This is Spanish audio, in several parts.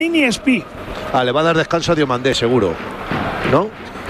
Espi. Le va a dar descanso a Diomandé, seguro, ¿no?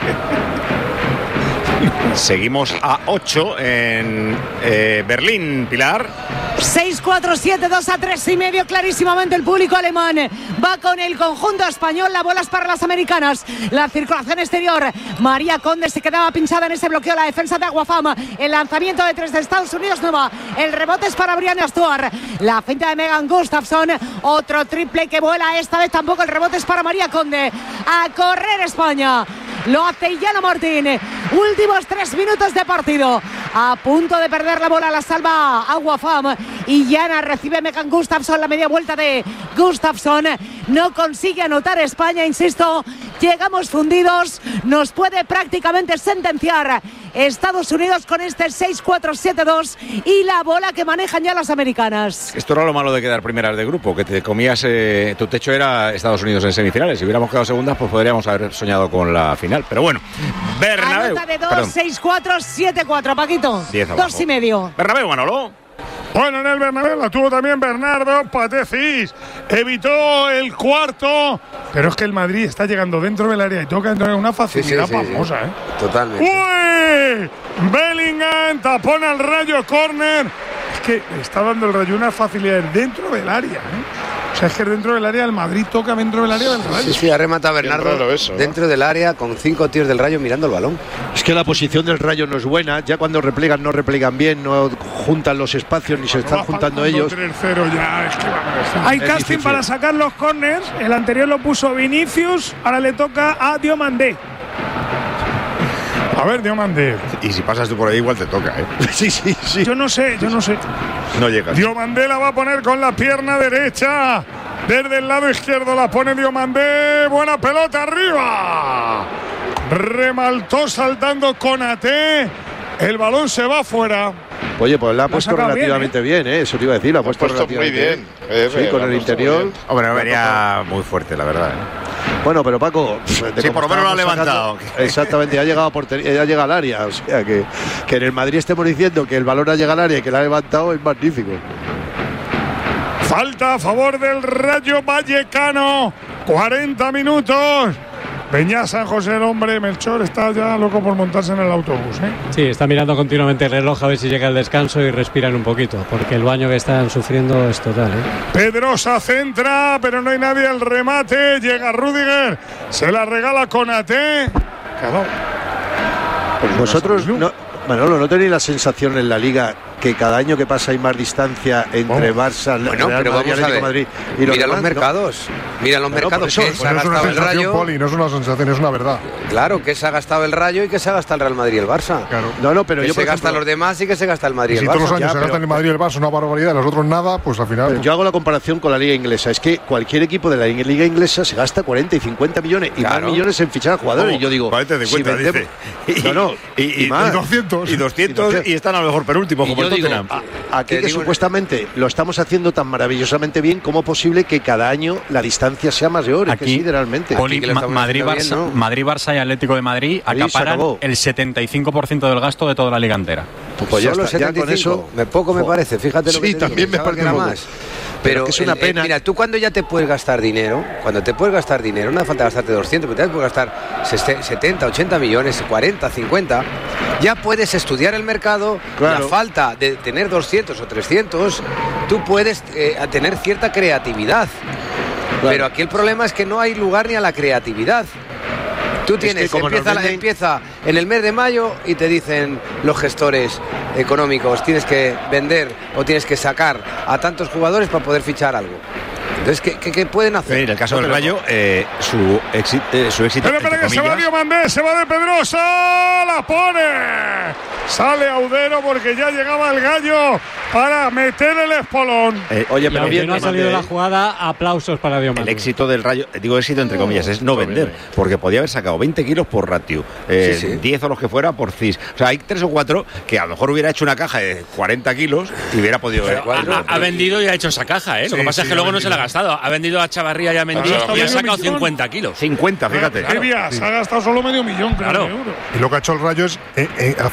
Seguimos a 8 en Berlín, Pilar. 6-4-7-2-3,5, clarísimamente el público alemán va con el conjunto español. La bola es para las americanas. La circulación exterior. María Conde se quedaba pinchada en ese bloqueo. La defensa de Aguafam. El lanzamiento de 3 de Estados Unidos no va. El rebote es para Brianna Stuart. La finta de Megan Gustafson. Otro triple que vuela. Esta vez tampoco el rebote es para María Conde. A correr España. Lo hace Illana Martín. Últimos 3 minutos de partido. A punto de perder la bola, la salva Aguafam. Illana recibe Megan Gustafson. La media vuelta de Gustafson. No consigue anotar España, insisto. Llegamos fundidos. Nos puede prácticamente sentenciar Estados Unidos con este 6-4-7-2 y la bola que manejan ya las americanas. Esto era lo malo de quedar primeras de grupo, que te comías, tu techo era Estados Unidos en semifinales. Si hubiéramos quedado segundas, pues podríamos haber soñado con la final. Pero bueno, Bernabéu. Anota de 2, 6-4-7-4, Paquito. 2,5. Bernabéu, Manolo. Bueno, en el Bernabéu la tuvo también Bernardo Patecis. Evitó el cuarto. Pero es que el Madrid está llegando dentro del área y toca entrar en una facilidad famosa, ¿eh? Totalmente. ¡Uy! Bellingham, tapón al Rayo, córner. Es que está dando el Rayo una facilidad dentro del área, ¿eh? O sea, es que dentro del área el Madrid toca dentro del área del Rayo. Sí, remata Bernardo eso, ¿no? Dentro del área con 5 tíos del Rayo mirando el balón. Es que la posición del Rayo no es buena. Ya cuando replegan no replegan bien, no juntan los espacios ni se están juntando ellos. 3-0 ya, es que hay casting difícil para sacar los corners. El anterior lo puso Vinicius, ahora le toca a Diomandé. A ver, Diomandé. Y si pasas tú por ahí, igual te toca, ¿eh? Sí. Yo no sé. No llegas. Diomandé la va a poner con la pierna derecha. Desde el lado izquierdo la pone Diomandé. Buena pelota arriba. Remaltó saltando Konaté. El balón se va fuera. Oye, pues la ha puesto relativamente bien, ¿eh? Eso te iba a decir, la ha puesto relativamente muy bien. Sí, con el interior. Hombre, no venía muy fuerte, la verdad, ¿eh? Bueno, pero Paco, sí, por lo menos lo ha levantado. Exactamente, ya llega al área. O sea, que en el Madrid estemos diciendo que el balón ha llegado al área y que la ha levantado es magnífico. Falta a favor del Rayo Vallecano. 40 minutos. Peña San José, el hombre, Melchor está ya loco por montarse en el autobús, ¿eh? Sí, está mirando continuamente el reloj a ver si llega el descanso y respiran un poquito, porque el baño que están sufriendo es total, ¿eh? Pedrosa centra, pero no hay nadie al remate. Llega Rüdiger, se la regala Konaté. Vosotros, Manolo, ¿no tenéis la sensación en la Liga que cada año que pasa hay más distancia entre Barça, Real Madrid, Atlético de Madrid y los mira demás, los mercados, mira los mercados que se ha gastado el Rayo. Poli, no es una sensación, es una verdad. Claro, que se ha gastado el Rayo y que se ha gastado el Real Madrid y el Barça. Claro. No, pero que yo se gastan los demás y que se gasta el Madrid y el Barça. Si todos los años se gastan el Madrid y el Barça una barbaridad, los otros nada, pues al final. Yo hago la comparación con la Liga Inglesa. Es que cualquier equipo de la Liga Inglesa se gasta 40 y 50 millones y más millones en fichar a jugadores. Y yo digo, 40, 50, si dice. Y más. Y 200 y están a lo mejor penúltimos, como el Tottenham. Aquí que supuestamente lo estamos haciendo tan maravillosamente bien, ¿cómo es posible que cada año la distancia sea mayor? Aquí, que sí, realmente. Madrid-Barça y Atlético de Madrid acaparan el 75% del gasto de toda la liga entera. Pues ya solo está, 75. Ya con eso, poco me parece, fíjate lo que sí, también me parece más. Pero es una pena. Mira, tú cuando ya te puedes gastar dinero, no hace falta gastarte 200, pero te puedes gastar 70, 80 millones, 40, 50, ya puedes estudiar el mercado. Claro. La falta de tener 200 o 300, tú puedes tener cierta creatividad. Claro. Pero aquí el problema es que no hay lugar ni a la creatividad. Tú tienes, empieza en el mes de mayo y te dicen los gestores económicos, tienes que vender o tienes que sacar a tantos jugadores para poder fichar algo. Entonces, ¿qué pueden hacer? En el caso del Rayo, su éxito. Espera que se va Diomandé, se va de Pedrosa, la pone. Sale Audero porque ya llegaba el gallo para meter el espolón. Oye, pero bien, no ha salido la jugada, aplausos para Diomandé. El éxito del Rayo, digo éxito entre comillas, es no vender, porque podía haber sacado 20 kilos por ratio, 10 o los que fuera por CIS. O sea, hay 3 o 4 que a lo mejor hubiera hecho una caja de 40 kilos y hubiera podido... Ha vendido y ha hecho esa caja, ¿eh? Lo que pasa es que luego no se la ha gastado. Ha vendido a Chavarría y a Mendy y ha sacado 50 kilos. 50, fíjate. Se ha gastado solo $500,000 de euros. Y lo que ha hecho el Rayo es hacer caja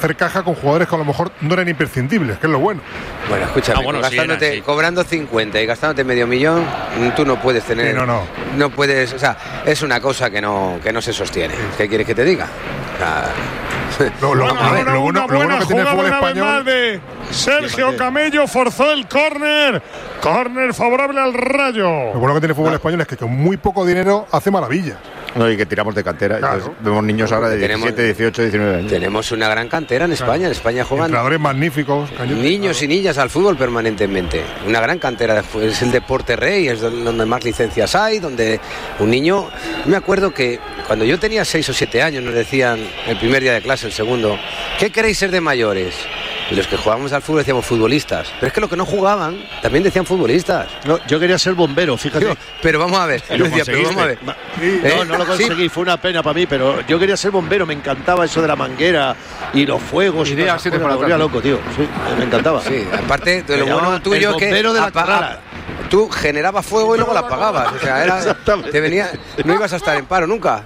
con jugadores que a lo mejor no eran imprescindibles, que es lo bueno. Bueno, escúchame, cobrando 50 y gastándote medio millón, tú no puedes tener... Sí, no puedes, o sea, es una cosa que no se sostiene. ¿Qué quieres que te diga? O sea, una buena jugada una vez más de Sergio Camello, forzó el córner favorable al Rayo. Lo bueno que tiene el fútbol español es que con muy poco dinero hace maravillas. No, y que tiramos de cantera. Claro. Vemos niños ahora de 17, 18, 19 años. Tenemos una gran cantera en España. En España juegan entrenadores magníficos, niños y niñas al fútbol permanentemente. Una gran cantera. Es el deporte rey, es donde más licencias hay, donde un niño... Me acuerdo que cuando yo tenía 6 o 7 años nos decían, el primer día de clase, el segundo, ¿qué queréis ser de mayores? Y los que jugábamos al fútbol decíamos futbolistas. Pero es que los que no jugaban también decían futbolistas. No, yo quería ser bombero, fíjate. Pero vamos a ver. No lo conseguí, ¿sí? Fue una pena para mí, pero yo quería ser bombero, me encantaba eso de la manguera y los fuegos. Me volvía loco, tío. Sí, me encantaba. Sí, aparte de lo bueno tuyo que de la tú generabas fuego y luego la apagabas. O sea, no ibas a estar en paro nunca.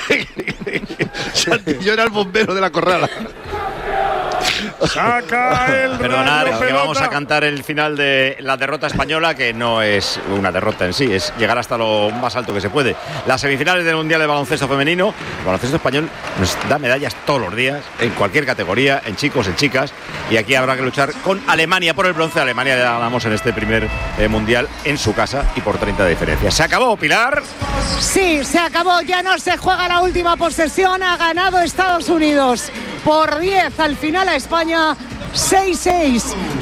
Yo era el bombero de la corrala. Saca el Perdonad, que vamos a cantar el final de la derrota española, que no es una derrota en sí, es llegar hasta lo más alto que se puede. Las semifinales del Mundial de Baloncesto Femenino. El baloncesto español nos da medallas todos los días, en cualquier categoría, en chicos, en chicas, y aquí habrá que luchar con Alemania por el bronce. Alemania ya ganamos en este primer Mundial en su casa y por 30 de diferencia. ¿Se acabó, Pilar? Sí, se acabó, ya no se juega la última posesión, ha ganado Estados Unidos por 10 al final a España, 6-6,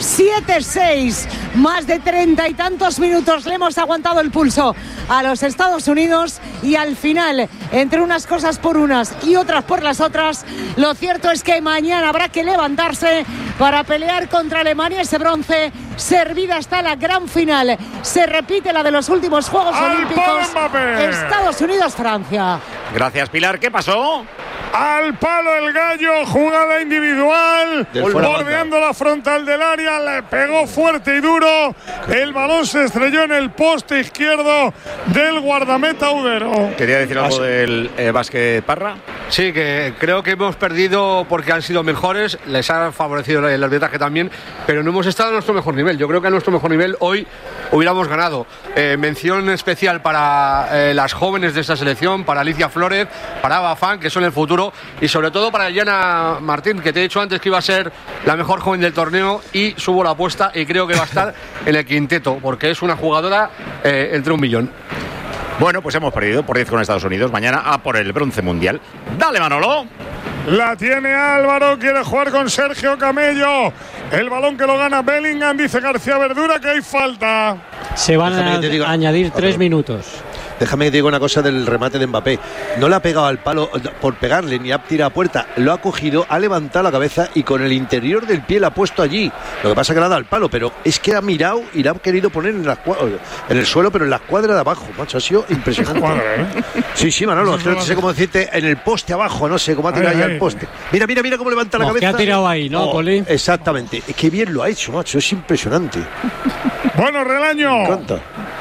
7-6, más de 30 y tantos minutos le hemos aguantado el pulso a los Estados Unidos y al final, entre unas cosas por unas y otras por las otras, lo cierto es que mañana habrá que levantarse para pelear contra Alemania ese bronce. Servida está la gran final, se repite la de los últimos Juegos Olímpicos, Estados Unidos-Francia. Gracias, Pilar. ¿Qué pasó? Al palo el Gallo, jugada individual, bordeando la frontal del área, le pegó fuerte y duro, el balón se estrelló en el poste izquierdo del guardameta Udero. ¿Quería decir algo del básquet Parra? Sí, que creo que hemos perdido porque han sido mejores, les ha favorecido el arbitraje también, pero no hemos estado a nuestro mejor nivel. Yo creo que a nuestro mejor nivel hoy hubiéramos ganado. Mención especial para las jóvenes de esta selección, para Alicia Flores, para Ava Fan, que son el futuro, y sobre todo para Yana Martín, que te he dicho antes que iba a ser la mejor joven del torneo, y subo la apuesta y creo que va a estar en el quinteto, porque es una jugadora entre 1 millón. Bueno, pues hemos perdido por 10 con Estados Unidos. Mañana a por el bronce mundial. ¡Dale, Manolo! La tiene Álvaro, quiere jugar con Sergio Camello. El balón que lo gana Bellingham, dice García Verdura que hay falta. Se van a añadir 3 minutos. Déjame que te diga una cosa del remate de Mbappé. No le ha pegado al palo por pegarle, ni ha tirado a puerta. Lo ha cogido, ha levantado la cabeza y con el interior del pie la ha puesto allí. Lo que pasa es que le ha dado al palo, pero es que ha mirado y la ha querido poner en el suelo, pero en la escuadra de abajo. Macho, ha sido impresionante. Sí, Manolo, no sé cómo decirte, en el poste abajo, no sé cómo ha tirado ya el poste. Mira cómo levanta la cabeza. ¿Qué ha tirado ahí, no, Poli? Exactamente. Qué bien lo ha hecho, macho, es impresionante. Bueno, Relaño. Me encanta.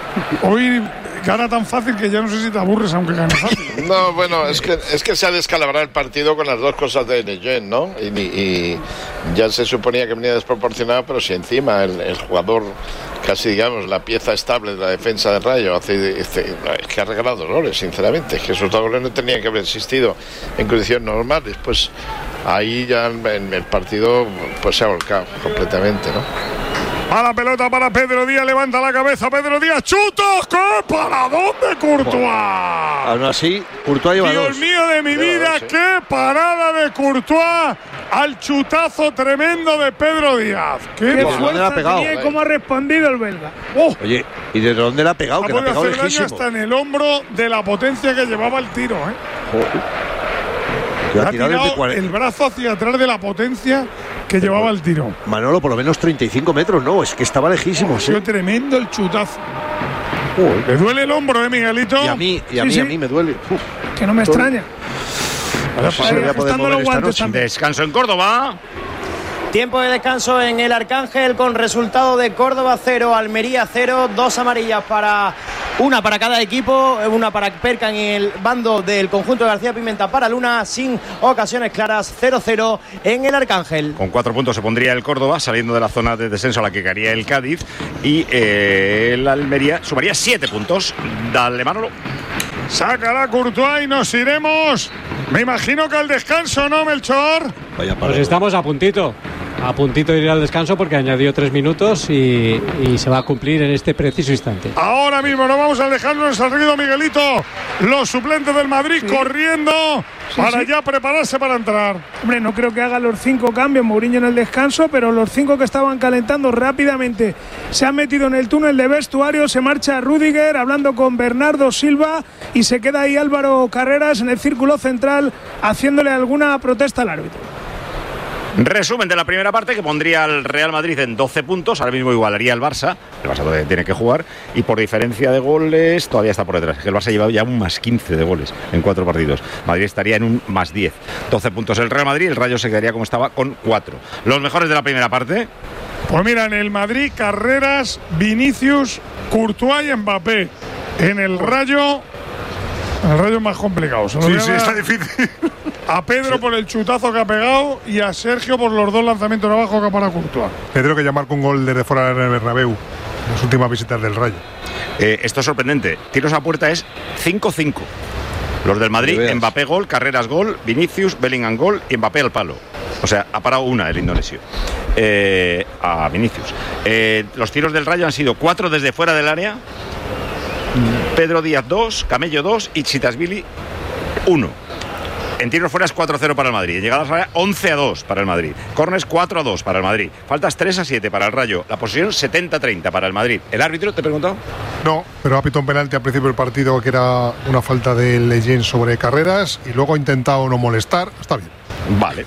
Hoy gana tan fácil que ya no sé si te aburres aunque gane fácil. No, bueno, es que se ha descalabrado el partido con las dos cosas de Neyen, ¿no? Y ya se suponía que venía desproporcionado, pero si encima el jugador, casi digamos, la pieza estable de la defensa del Rayo, es que ha regalado dolores, sinceramente. Es que esos dolores no tenían que haber existido en condiciones normales. Pues ahí ya en el partido pues se ha volcado completamente, ¿no? A la pelota para Pedro Díaz, levanta la cabeza Pedro Díaz, chuta, ¡qué paradón de Courtois! Aún así, Courtois lleva Dios mío de mi vida, qué parada de Courtois al chutazo tremendo de Pedro Díaz. Qué fuerza tenía y cómo ha respondido el belga. Oye, ¿y de dónde la ha pegado? Que la ha pegado lejísimo. Hasta en el hombro de la potencia que llevaba el tiro, ha tirado el brazo hacia atrás de la potencia que llevaba el tiro. Manolo, por lo menos 35 metros, no, es que estaba lejísimo. Ha sido tremendo el chutazo. ¿Le duele el hombro, Miguelito? Y a mí me duele. Que no me extraña. Descanso en Córdoba. Tiempo de descanso en el Arcángel con resultado de Córdoba 0, Almería 0, 2 amarillas para Una para cada equipo, una para Perca en el bando del conjunto de García Pimenta para Luna, sin ocasiones claras, 0-0 en el Arcángel. Con 4 puntos se pondría el Córdoba, saliendo de la zona de descenso a la que caería el Cádiz, y el Almería sumaría 7 puntos. Dale, Manolo. Sácala Courtois y nos iremos. Me imagino que al descanso, ¿no, Melchor? Pues estamos a puntito de ir al descanso porque añadió 3 minutos y se va a cumplir en este preciso instante. Ahora mismo nos vamos a alejarnos al río Miguelito. Los suplentes del Madrid corriendo para ya prepararse para entrar. Hombre, no creo que haga los 5 cambios Mourinho en el descanso, pero los 5 que estaban calentando rápidamente se han metido en el túnel de vestuario. Se marcha Rüdiger hablando con Bernardo Silva y se queda ahí Álvaro Carreras en el círculo central haciéndole alguna protesta al árbitro. Resumen de la primera parte, que pondría al Real Madrid en 12 puntos. Ahora mismo igualaría al Barça. El Barça todavía tiene que jugar. Y por diferencia de goles todavía está por detrás. Que el Barça lleva ya un más 15 de goles en 4 partidos. Madrid estaría en un más 10. 12 puntos el Real Madrid. El Rayo se quedaría como estaba con 4. Los mejores de la primera parte. Pues mira, en el Madrid, Carreras, Vinicius, Courtois y Mbappé. En el Rayo... El Rayo es más complicado. Sí, está difícil. A Pedro por el chutazo que ha pegado y a Sergio por los 2 lanzamientos de abajo que ha parado Courtois. Pedro que ya marcó un gol desde fuera del Bernabéu en las últimas visitas del Rayo. Esto es sorprendente. Tiros a puerta es 5-5. Los del Madrid, Mbappé gol, Carreras gol, Vinicius, Bellingham gol y Mbappé al palo. O sea, ha parado una el indonesio. A Vinicius. Los tiros del Rayo han sido 4 desde fuera del área. Pedro Díaz 2, Camello 2 y Chitasvili 1. En tiros fuera es 4-0 para el Madrid. En llegadas al área 11-2 para el Madrid. Corners 4-2 para el Madrid. Faltas 3-7 para el Rayo. La posesión 70-30 para el Madrid. ¿El árbitro te he preguntado? No, pero ha pitado un penalti al principio del partido que era una falta de Leyen sobre Carreras y luego ha intentado no molestar. Está bien. Vale.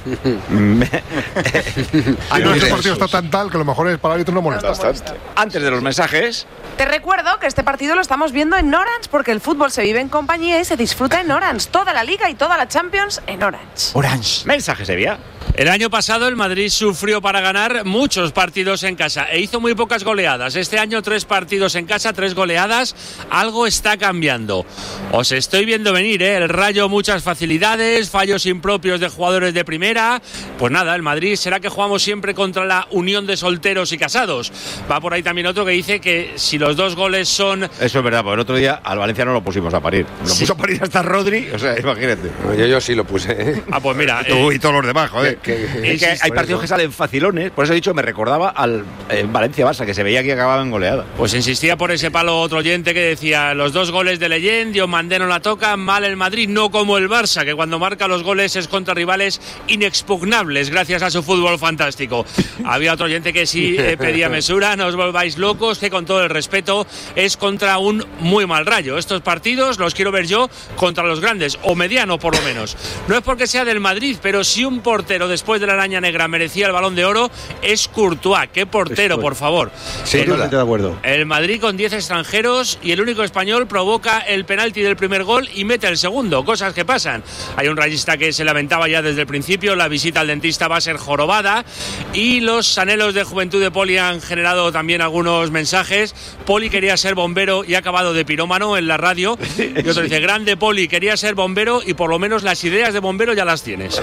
Este partido está tan tal que lo mejor es para el árbitro no molestar. Antes de los mensajes. Te recuerdo que este partido lo estamos viendo en Orange porque el fútbol se vive en compañía y se disfruta en Orange. Toda la Liga y toda la Champions en Orange. Orange. Mensajes, Sevilla. El año pasado el Madrid sufrió para ganar muchos partidos en casa e hizo muy pocas goleadas. Este año 3 partidos en casa, 3 goleadas. Algo está cambiando. Os estoy viendo venir, ¿eh? El Rayo muchas facilidades, fallos impropios de jugadores de primera. Pues nada, el Madrid será que jugamos siempre contra la unión de solteros y casados. Va por ahí también otro que dice que si los 2 goles son... Eso es verdad, porque el otro día al Valencia no lo pusimos a parir. Lo puso a parir hasta Rodri, o sea, imagínate. Yo sí lo puse, ¿eh? Ah, pues mira. Tú y todos los demás, joder. Es que hay partidos que salen facilones, por eso he dicho, me recordaba al Valencia-Barça, que se veía que acababa en goleada. Pues insistía por ese palo otro oyente que decía, los 2 goles de Leyen, Diomandé no la toca, mal el Madrid, no como el Barça, que cuando marca los goles es contra rivales inexpugnables, gracias a su fútbol fantástico. Había otro oyente que sí pedía mesura, no os volváis locos, que con todo el respeto es contra un muy mal Rayo. Estos partidos los quiero ver yo contra los grandes, o mediano por lo menos. No es porque sea del Madrid, pero si un portero después de la araña negra merecía el Balón de Oro, es Courtois. ¡Qué portero, por favor! Sí, totalmente de acuerdo. El Madrid con 10 extranjeros y el único español provoca el penalti del primer gol y mete el segundo. Cosas que pasan. Hay un rayista que se lamentaba ya desde el principio, la visita al dentista va a ser jorobada y los anhelos de juventud de Poli han generado también algunos mensajes. Poli quería ser bombero y ha acabado de pirómano en la radio. Y otro dice, grande Poli, quería ser bombero y por lo menos las ideas de bombero ya las tienes.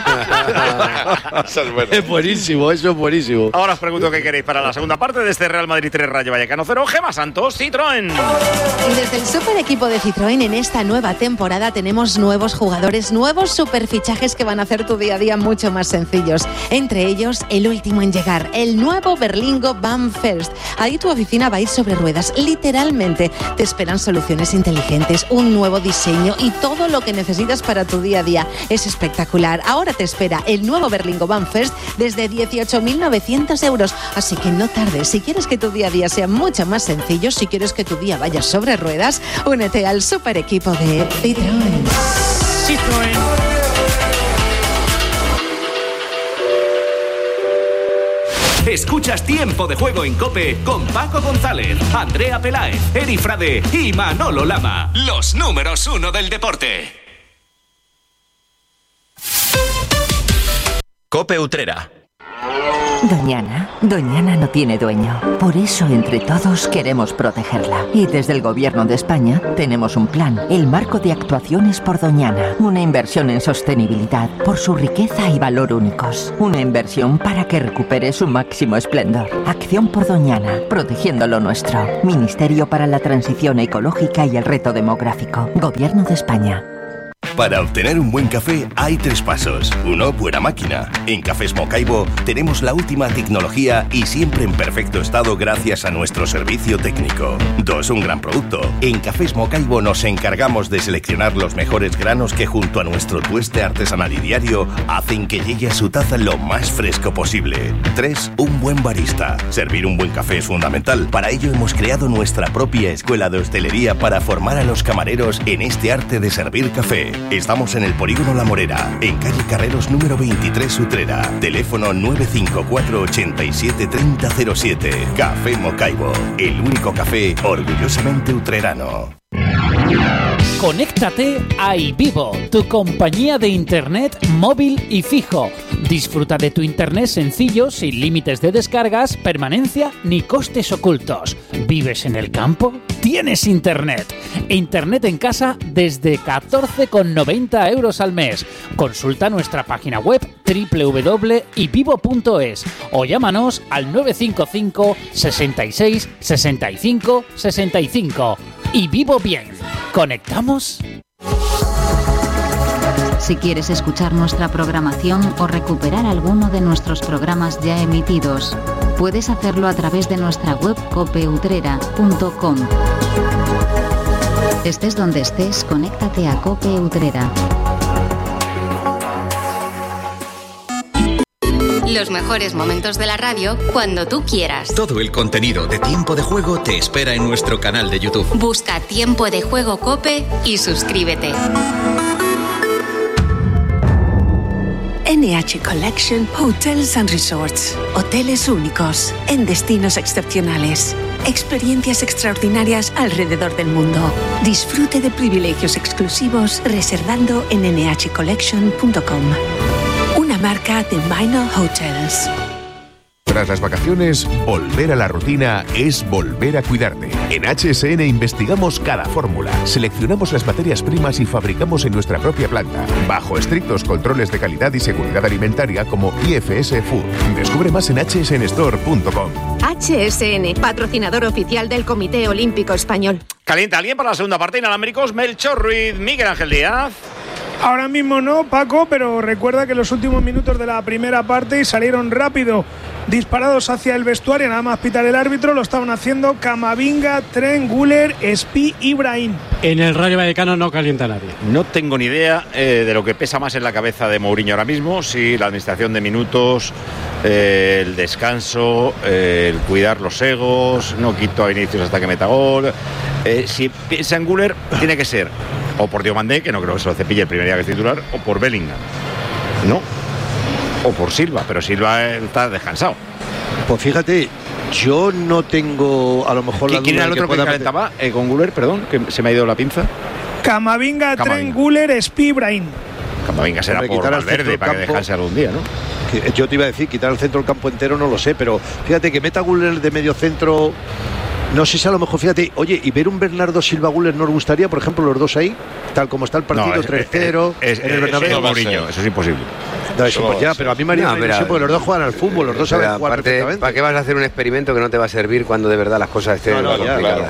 Es buenísimo, eso es buenísimo. Ahora os pregunto qué queréis para la segunda parte de este Real Madrid 3 Rayo Vallecano 0. Gemma Santos, Citroën. Desde el super equipo de Citroën en esta nueva temporada tenemos nuevos jugadores, nuevos superfichajes que van a hacer tu día a día mucho más sencillos. Entre ellos, el último en llegar, el nuevo Berlingo Van First. Ahí tu oficina va a ir sobre ruedas, literalmente. Te esperan soluciones inteligentes, un nuevo diseño y todo lo que necesitas para tu día a día. Es espectacular. Ahora te espera el nuevo Berlingo Van First desde 18.900 euros. Así que no tardes. Si quieres que tu día a día sea mucho más sencillo, si quieres que tu día vaya sobre ruedas, únete al super equipo de Citroën. Citroën. Escuchas Tiempo de Juego en COPE con Paco González, Andrea Peláez, Eri Frade y Manolo Lama. Los números 1 del deporte. COPE Utrera. Doñana no tiene dueño. Por eso, entre todos, queremos protegerla. Y desde el Gobierno de España tenemos un plan, el Marco de Actuaciones por Doñana. Una inversión en sostenibilidad por su riqueza y valor únicos. Una inversión para que recupere su máximo esplendor. Acción por Doñana, protegiendo lo nuestro. Ministerio para la Transición Ecológica y el Reto Demográfico. Gobierno de España. Para obtener un buen café hay 3 pasos. 1, buena máquina. En Cafés Mocaibo tenemos la última tecnología y siempre en perfecto estado gracias a nuestro servicio técnico. 2, un gran producto. En Cafés Mocaibo nos encargamos de seleccionar los mejores granos que junto a nuestro tueste artesanal y diario hacen que llegue a su taza lo más fresco posible. 3, un buen barista. Servir un buen café es fundamental. Para ello hemos creado nuestra propia escuela de hostelería para formar a los camareros en este arte de servir café. Estamos en el Polígono La Morera, en calle Carreros número 23 Utrera. Teléfono 954 87 3007. Café Mocaibo, el único café orgullosamente utrerano. Conéctate a iVivo, tu compañía de internet móvil y fijo. Disfruta de tu internet sencillo, sin límites de descargas, permanencia ni costes ocultos. ¿Vives en el campo? Tienes internet. Internet en casa desde 14,90 € al mes. Consulta nuestra página web www.ivivo.es o llámanos al 955 66 65 65. Y vivo bien. ¿Conectamos? Si quieres escuchar nuestra programación o recuperar alguno de nuestros programas ya emitidos, puedes hacerlo a través de nuestra web copeutrera.com. Estés donde estés, conéctate a Cope Utrera. Los mejores momentos de la radio cuando tú quieras. Todo el contenido de Tiempo de Juego te espera en nuestro canal de YouTube. Busca Tiempo de Juego Cope y suscríbete. NH Collection Hotels and Resorts. Hoteles únicos, en destinos excepcionales. Experiencias extraordinarias alrededor del mundo. Disfrute de privilegios exclusivos reservando en nhcollection.com. Una marca de Minor Hotels. Tras las vacaciones, volver a la rutina es volver a cuidarte. En HSN investigamos cada fórmula, seleccionamos las materias primas y fabricamos en nuestra propia planta, bajo estrictos controles de calidad y seguridad alimentaria como IFS Food. Descubre más en hsnstore.com. HSN, patrocinador oficial del Comité Olímpico Español. ¿Calienta alguien para la segunda parte? Inalámbricos, Melchor Ruiz, Miguel Ángel Díaz. Ahora mismo no, Paco, pero recuerda que los últimos minutos de la primera parte salieron rápido, disparados hacia el vestuario, nada más pitar el árbitro, lo estaban haciendo Camavinga, Trent, Güler, Espí y Brahim. En el Rayo Vallecano no calienta nadie. No tengo ni idea de lo que pesa más en la cabeza de Mourinho ahora mismo, si la administración de minutos, el descanso, el cuidar los egos, no quito a Vinicius hasta que meta gol. Si piensa en Güler, tiene que ser o por Diomandé, que no creo que se lo cepille el primer día que es titular, o por Bellingham, ¿no? O por Silva, pero Silva está descansado. Pues fíjate, yo no tengo a lo mejor la duda. ¿Quién era el otro que calentaba con Güler? Perdón, que se me ha ido la pinza. Camavinga, Trent, Güler, Espí, Brahim. Camavinga será por Valverde para que descanse algún día, ¿no? Yo te iba a decir, quitar el centro del campo entero no lo sé, pero fíjate que meta Güler de medio centro. No sé si a lo mejor, fíjate, oye, y ver un Bernardo Silva Güler, ¿nos gustaría, por ejemplo, los dos ahí? Tal como está el partido, no, 3-0. En el Bernabéu Mourinho, eso es imposible. No, eso, pues ya, pero a mí me haría ilusión porque los dos juegan al fútbol, los dos saben jugar perfectamente. ¿Para qué vas a hacer un experimento que no te va a servir cuando de verdad las cosas estén complicadas? Claro.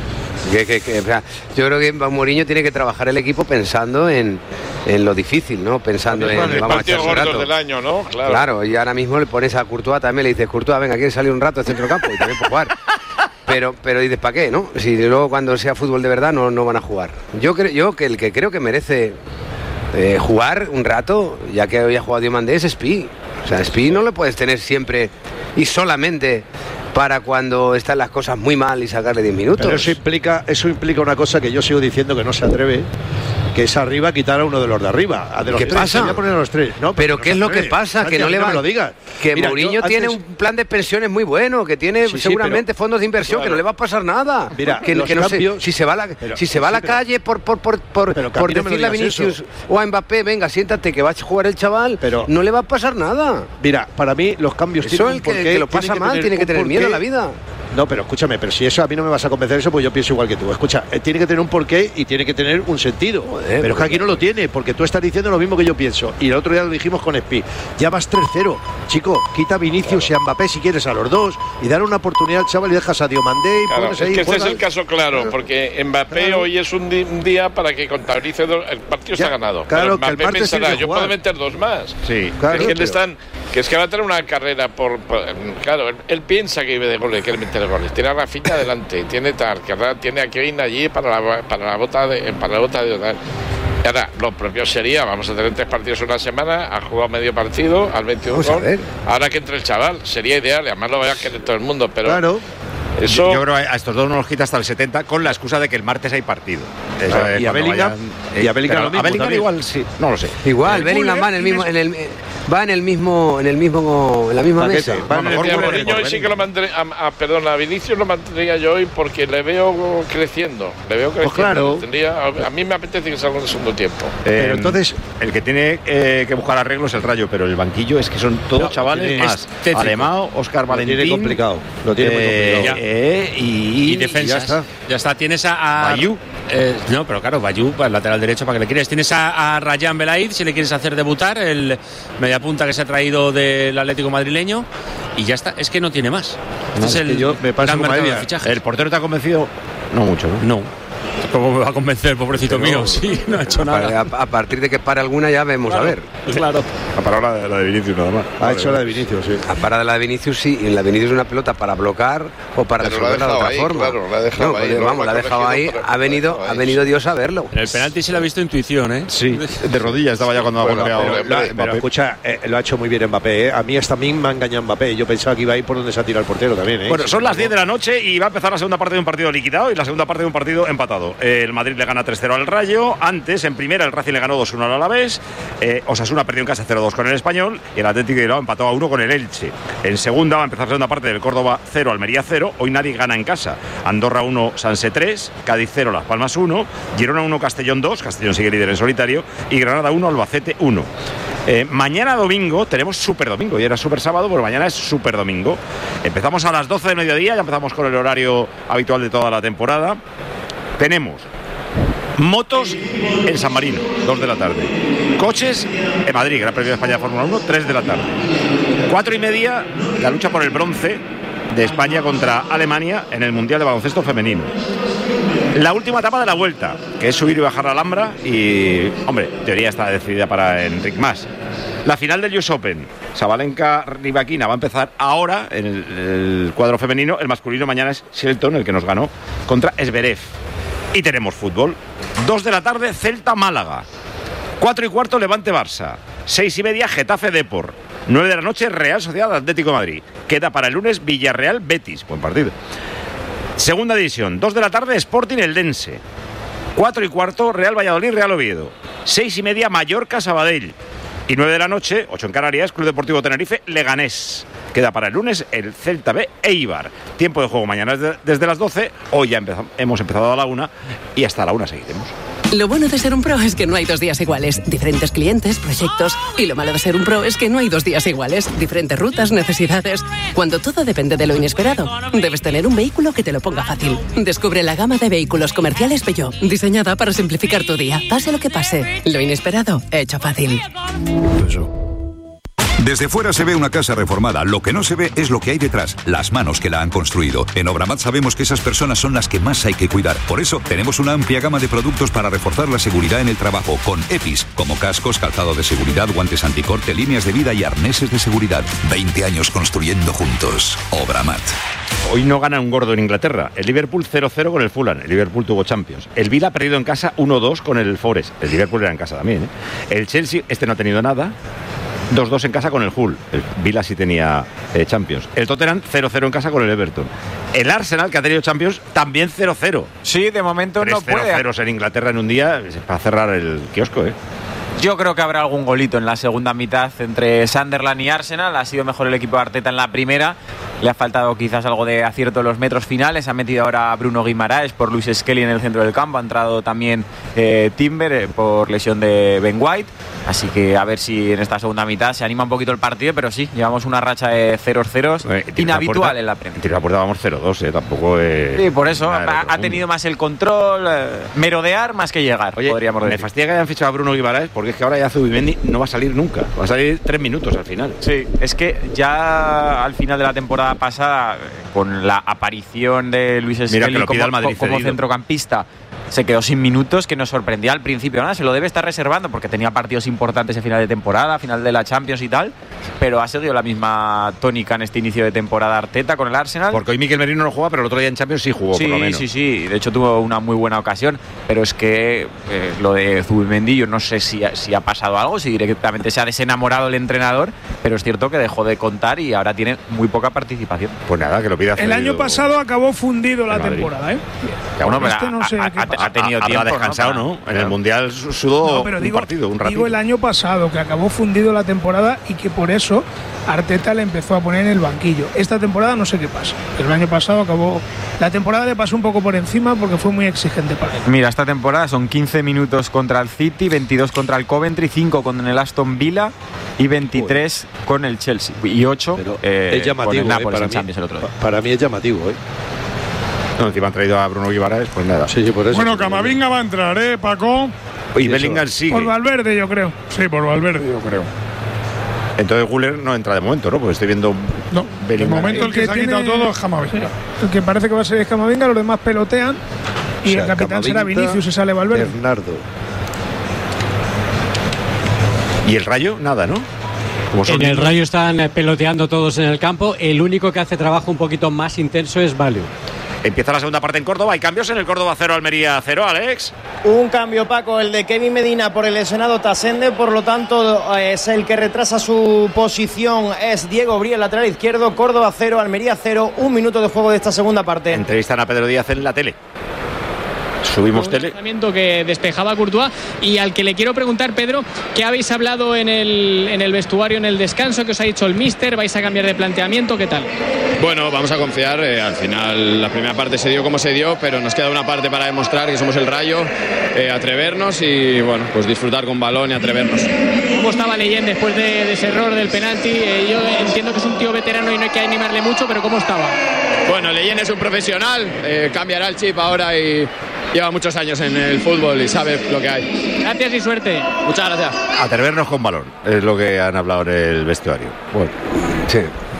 O sea, yo creo que Mourinho tiene que trabajar el equipo pensando en lo difícil, ¿no? Pensando en el partido gordo del año, ¿no? Claro, y ahora mismo le pones a Courtois también, le dices, Courtois, venga, ¿quieres salir un rato al centro campo? Y también puede jugar. Pero dices, ¿para qué, no? Si luego cuando sea fútbol de verdad no van a jugar. Yo que el que creo que merece jugar un rato, ya que hoy ha jugado Diomandé, es Espí. O sea, Espí no lo puedes tener siempre y solamente para cuando están las cosas muy mal y sacarle 10 minutos. Pero eso implica una cosa que yo sigo diciendo que no se atreve, que es arriba quitar a uno de los de arriba. A de los ¿Qué tres, pasa? voy a poner a los tres. No, pero ¿qué es lo que pasa? Santi, Que no le va. me lo digas. Que Mira, Mourinho tiene un plan de pensiones muy bueno, que tiene seguramente fondos de inversión, que no le va a pasar nada. Mira, que no cambios, sé, si se va a la calle por decirle a Vinicius o a Mbappé, venga, siéntate que va a jugar el chaval, no le va a pasar nada. Mira, para mí los cambios tienen un porqué. Que lo pasa mal, tiene que tener miedo en la vida. No, pero escúchame, pero si eso a mí no me vas a convencer eso, pues yo pienso igual que tú. Escucha, tiene que tener un porqué y tiene que tener un sentido. Joder, pero es que aquí no lo tiene, porque tú estás diciendo lo mismo que yo pienso. Y el otro día lo dijimos con Espi. Ya vas 3-0. Chico, quita a Vinicius y a Mbappé si quieres a los dos y dale una oportunidad al chaval y dejas a Diomandé y pones ahí. Es que este es el caso claro, porque Mbappé hoy es un día para que contabilice el partido está ganado. Claro, pero Mbappé pensará, yo puedo meter dos más. Sí, claro. Es que va a tener una carrera claro, él piensa que vive de goles, quiere meter goles. Tiene a Rafinha adelante, tiene a Kevin allí para la bota de Ahora, lo propio sería, vamos a tener 3 partidos una semana, ha jugado medio partido, al 21 gol. Ahora que entre el chaval, sería ideal, y además lo vaya a querer todo el mundo, pero claro. Eso... Yo creo que a estos dos no los quita hasta el 70 con la excusa de que el martes hay partido. Y a Bellingham, y a Bellingham lo mismo. A Bellingham igual sí, no lo sé. Igual, Bellingham va en la misma mesa. Mourinho hoy sí que lo mantendría, a Vinicius lo mantendría yo hoy porque le veo creciendo. Pues claro. A mí me apetece que salga en el segundo tiempo. Pero entonces, el que tiene que buscar arreglo es el Rayo, pero el banquillo es que son todos chavales más. Alemão, Óscar Valentín. Lo tiene complicado. Lo tiene muy complicado. Y defensas. Ya está. Tienes a Bayou. No, pero claro, Bayou, el lateral derecho, ¿para que le quieres? Tienes a Rayan Belaid, si le quieres hacer debutar, el mediapunta que se ha traído del Atlético madrileño, y ya está. Es que no tiene más. Me pasa como ¿El portero te ha convencido? No mucho, ¿no? No. ¿Cómo me va a convencer, pobrecito mío? Sí, no ha hecho nada. A partir de que pare alguna ya vemos, claro, a ver. Claro. Ha parado la de Vinicius nada más. Ha hecho la de Vinicius, sí. Ha parado la de Vinicius, sí. Y en la de Vinicius es una pelota para bloquear o para resolverla de otra forma. Claro, la ha dejado ahí. Vamos, la ha dejado ahí. Ha venido Dios a verlo. En el penalti se le ha visto intuición, ¿eh? Sí, de rodillas estaba ya cuando ha golpeado. Pero escucha, lo ha hecho muy bien Mbappé, ¿eh? A mí hasta me ha engañado Mbappé. Yo pensaba que iba a ir por donde se ha tirado el portero también, ¿eh? Bueno, son las 10 de la noche y va a empezar la segunda parte de un partido liquidado y la segunda parte de un partido empatado. El Madrid le gana 3-0 al Rayo. Antes, en primera, el Racing le ganó 2-1 al Alavés. Osasuna perdió en casa 0-2 con el Español y el Atlético de Bilbao empató a 1 con el Elche. En segunda va a empezar la segunda parte del Córdoba 0, Almería 0. Hoy nadie gana en casa. Andorra 1, Sanse 3, Cádiz 0, Las Palmas 1, Girona 1, Castellón 2. Castellón sigue líder en solitario y Granada 1, Albacete 1. Mañana domingo tenemos Super Domingo. Y era Super Sábado, pero mañana es Super Domingo. Empezamos a las 12 de mediodía, ya empezamos con el horario habitual de toda la temporada. Tenemos motos en San Marino, 2 de la tarde. Coches en Madrid, Gran Premio de España de Fórmula 1, 3 de la tarde. 4:30, la lucha por el bronce de España contra Alemania en el Mundial de Baloncesto Femenino. La última etapa de la Vuelta, que es subir y bajar la Alhambra y, hombre, en teoría está decidida para Enric Mas. La final del US Open, Sabalenka-Rybakina, va a empezar ahora en el cuadro femenino. El masculino mañana es Shelton, el que nos ganó, contra Zverev. Y tenemos fútbol. 2 de la tarde, Celta-Málaga. 4:15, Levante-Barça. 6:30, Getafe-Depor. 9 de la noche, Real Sociedad-Atlético de Madrid. Queda para el lunes Villarreal-Betis. Buen partido. Segunda división, 2 de la tarde, Sporting-Eldense. 4:15, Real Valladolid-Real Oviedo. 6:30, Mallorca-Sabadell. Y 9 de la noche, 8 en Canarias, Club Deportivo Tenerife-Leganés. Queda para el lunes el Celta B Eibar. Tiempo de juego mañana desde las 12. Hoy ya hemos empezado a la 1 y hasta la 1 seguiremos. Lo bueno de ser un pro es que no hay 2 días iguales. Diferentes clientes, proyectos. Y lo malo de ser un pro es que no hay 2 días iguales. Diferentes rutas, necesidades. Cuando todo depende de lo inesperado, debes tener un vehículo que te lo ponga fácil. Descubre la gama de vehículos comerciales Peugeot, diseñada para simplificar tu día. Pase lo que pase, lo inesperado, hecho fácil. Desde fuera se ve una casa reformada, lo que no se ve es lo que hay detrás, las manos que la han construido. En Obramat sabemos que esas personas son las que más hay que cuidar. Por eso tenemos una amplia gama de productos para reforzar la seguridad en el trabajo, con EPIs, como cascos, calzado de seguridad, guantes anticorte, líneas de vida y arneses de seguridad. 20 años construyendo juntos. Obramat. Hoy no gana un gordo en Inglaterra. El Liverpool 0-0 con el Fulham. El Liverpool tuvo Champions. El Villa ha perdido en casa 1-2 con el Forest. El Liverpool era en casa también, ¿eh? El Chelsea, no ha tenido nada. 2-2 en casa con el Hull. El Villa sí tenía Champions. El Tottenham 0-0 en casa con el Everton. El Arsenal, que ha tenido Champions, también 0-0. Sí, de momento no puede. 0-0 en Inglaterra en un día para cerrar el kiosco, ¿eh? Yo creo que habrá algún golito en la segunda mitad entre Sunderland y Arsenal. Ha sido mejor el equipo de Arteta en la primera. Le ha faltado quizás algo de acierto en los metros finales. Ha metido ahora a Bruno Guimaraes por Luis Skelly en el centro del campo. Ha entrado también Timber por lesión de Ben White. Así que a ver si en esta segunda mitad se anima un poquito el partido. Pero sí, llevamos una racha de 0-0 inhabitual en la Premier. En tiro a puerta vamos 0-2, tampoco sí, por eso ha tenido más el control, merodear más que llegar. Oye, podríamos decir. Me fastidia que hayan fichado a Bruno Guimaraes porque es que ahora ya Zubimendi no va a salir nunca. Va a salir 3 minutos al final. Sí, es que ya al final de la temporada pasada, con la aparición de Luis Skelly como centrocampista, se quedó sin minutos, que nos sorprendía al principio. Nada, se lo debe estar reservando porque tenía partidos importantes en final de temporada, final de la Champions y tal, pero ha seguido la misma tónica en este inicio de temporada Arteta con el Arsenal. Porque hoy Mikel Merino no juega, pero el otro día en Champions sí jugó, por lo menos. Sí, de hecho tuvo una muy buena ocasión, pero es que lo de Zubimendi, yo no sé si ha pasado algo, si directamente se ha desenamorado el entrenador, pero es cierto que dejó de contar y ahora tiene muy poca participación. Pues nada, que lo pida. El año pasado acabó fundido la temporada, ¿eh? Ya, bueno, pero no sé ha tenido tiempo, descansado, ¿no? En el Mundial sudó un ratito. Digo el año pasado, que acabó fundido la temporada y que por eso Arteta le empezó a poner en el banquillo. Esta temporada no sé qué pasa. Pero el año pasado acabó... La temporada le pasó un poco por encima porque fue muy exigente para él. Mira, esta temporada son 15 minutos contra el City, 22 contra el Coventry, 5 con el Aston Villa y 23 con el Chelsea. Y 8 es llamativo, con el Nápoles en Champions el otro día. Para mí es llamativo, ¿eh? No, encima han traído a Bruno Guimaraes, pues nada. Sí, por eso. Bueno, Camavinga va a entrar, Paco. Y Bellingham sigue. Por Valverde, yo creo. Sí, por Valverde, yo creo. Entonces Güler no entra de momento, ¿no? Porque estoy viendo. No, de momento el que se ha quitado todo es Camavinga. El que parece que va a ser es Camavinga, los demás pelotean. Y el capitán será Vinicius y sale Valverde. Bernardo. ¿Y el Rayo? Nada, ¿no? En el Rayo están peloteando todos en el campo. El único que hace trabajo un poquito más intenso es Valeu. Empieza la segunda parte en Córdoba. Hay cambios en el Córdoba 0, Almería 0, Alex. Un cambio, Paco, el de Kevin Medina por el lesionado Tasende, por lo tanto es el que retrasa su posición, es Diego Bría, el lateral izquierdo. Córdoba 0, Almería 0, 1 minuto de juego de esta segunda parte. Entrevistan a Pedro Díaz en la tele. Subimos tele. Que despejaba a Courtois y al que le quiero preguntar, Pedro, ¿qué habéis hablado en el vestuario, en el descanso? ¿Qué os ha dicho el míster? ¿Vais a cambiar de planteamiento? ¿Qué tal? Bueno, vamos a confiar. Al final la primera parte se dio como se dio, pero nos queda una parte para demostrar que somos el Rayo, atrevernos y bueno, pues disfrutar con balón y atrevernos. ¿Cómo estaba Leyen después de ese error del penalti? Yo entiendo que es un tío veterano y no hay que animarle mucho, pero ¿cómo estaba? Bueno, Leyen es un profesional, cambiará el chip ahora y lleva muchos años en el fútbol y sabe lo que hay. Gracias y suerte. Muchas gracias. Atrevernos con balón, es lo que han hablado en el vestuario. Bueno, sí.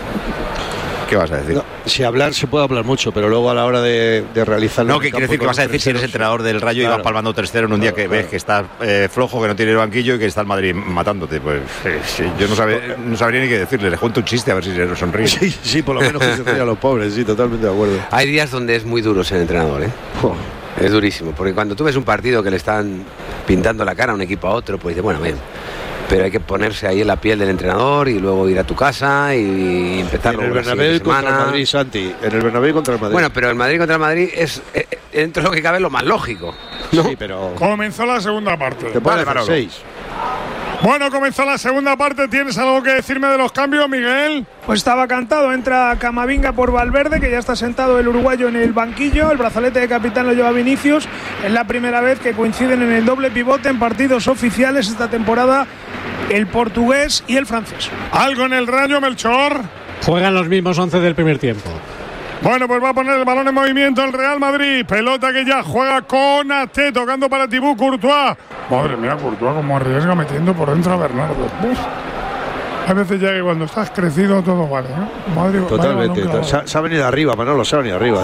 ¿Qué vas a decir? No, si hablar se puede hablar mucho, pero luego a la hora de realizarlo... No, ¿qué quiere decir que vas a decir si eres entrenador del Rayo y vas palmando 3-0 en un día que ves que estás flojo, que no tiene el banquillo y que está el Madrid matándote? Pues yo no sabría ni qué decirle. Les cuento un chiste a ver si se sonríe. Sí, por lo menos que se rían a los pobres, sí, totalmente de acuerdo. Hay días donde es muy duro ser entrenador, ¿eh? Es durísimo, porque cuando tú ves un partido que le están pintando la cara a un equipo a otro, pues dices, bueno, bien, pero hay que ponerse ahí en la piel del entrenador y luego ir a tu casa y empezar en el Bernabéu contra el Madrid, Santi. En el Bernabéu contra el Madrid. Bueno, pero el Madrid contra el Madrid es dentro de lo que cabe lo más lógico, ¿no? Sí, pero comenzó la segunda parte. Te puede hacer 6. Bueno, comenzó la segunda parte. ¿Tienes algo que decirme de los cambios, Miguel? Pues estaba cantado. Entra Camavinga por Valverde, que ya está sentado el uruguayo en el banquillo. El brazalete de capitán lo lleva Vinicius. Es la primera vez que coinciden en el doble pivote en partidos oficiales esta temporada el portugués y el francés. ¿Algo en el Rayo, Melchor? Juegan los mismos 11 del primer tiempo. Bueno, pues va a poner el balón en movimiento el Real Madrid. Pelota que ya juega con Ate, tocando para Thibaut Courtois. Madre mía, Courtois como arriesga metiendo por dentro a Bernardo. Uf. A veces ya que cuando estás crecido todo vale, ¿no? Madre, totalmente. Se ha venido arriba, Manolo, se ha venido arriba.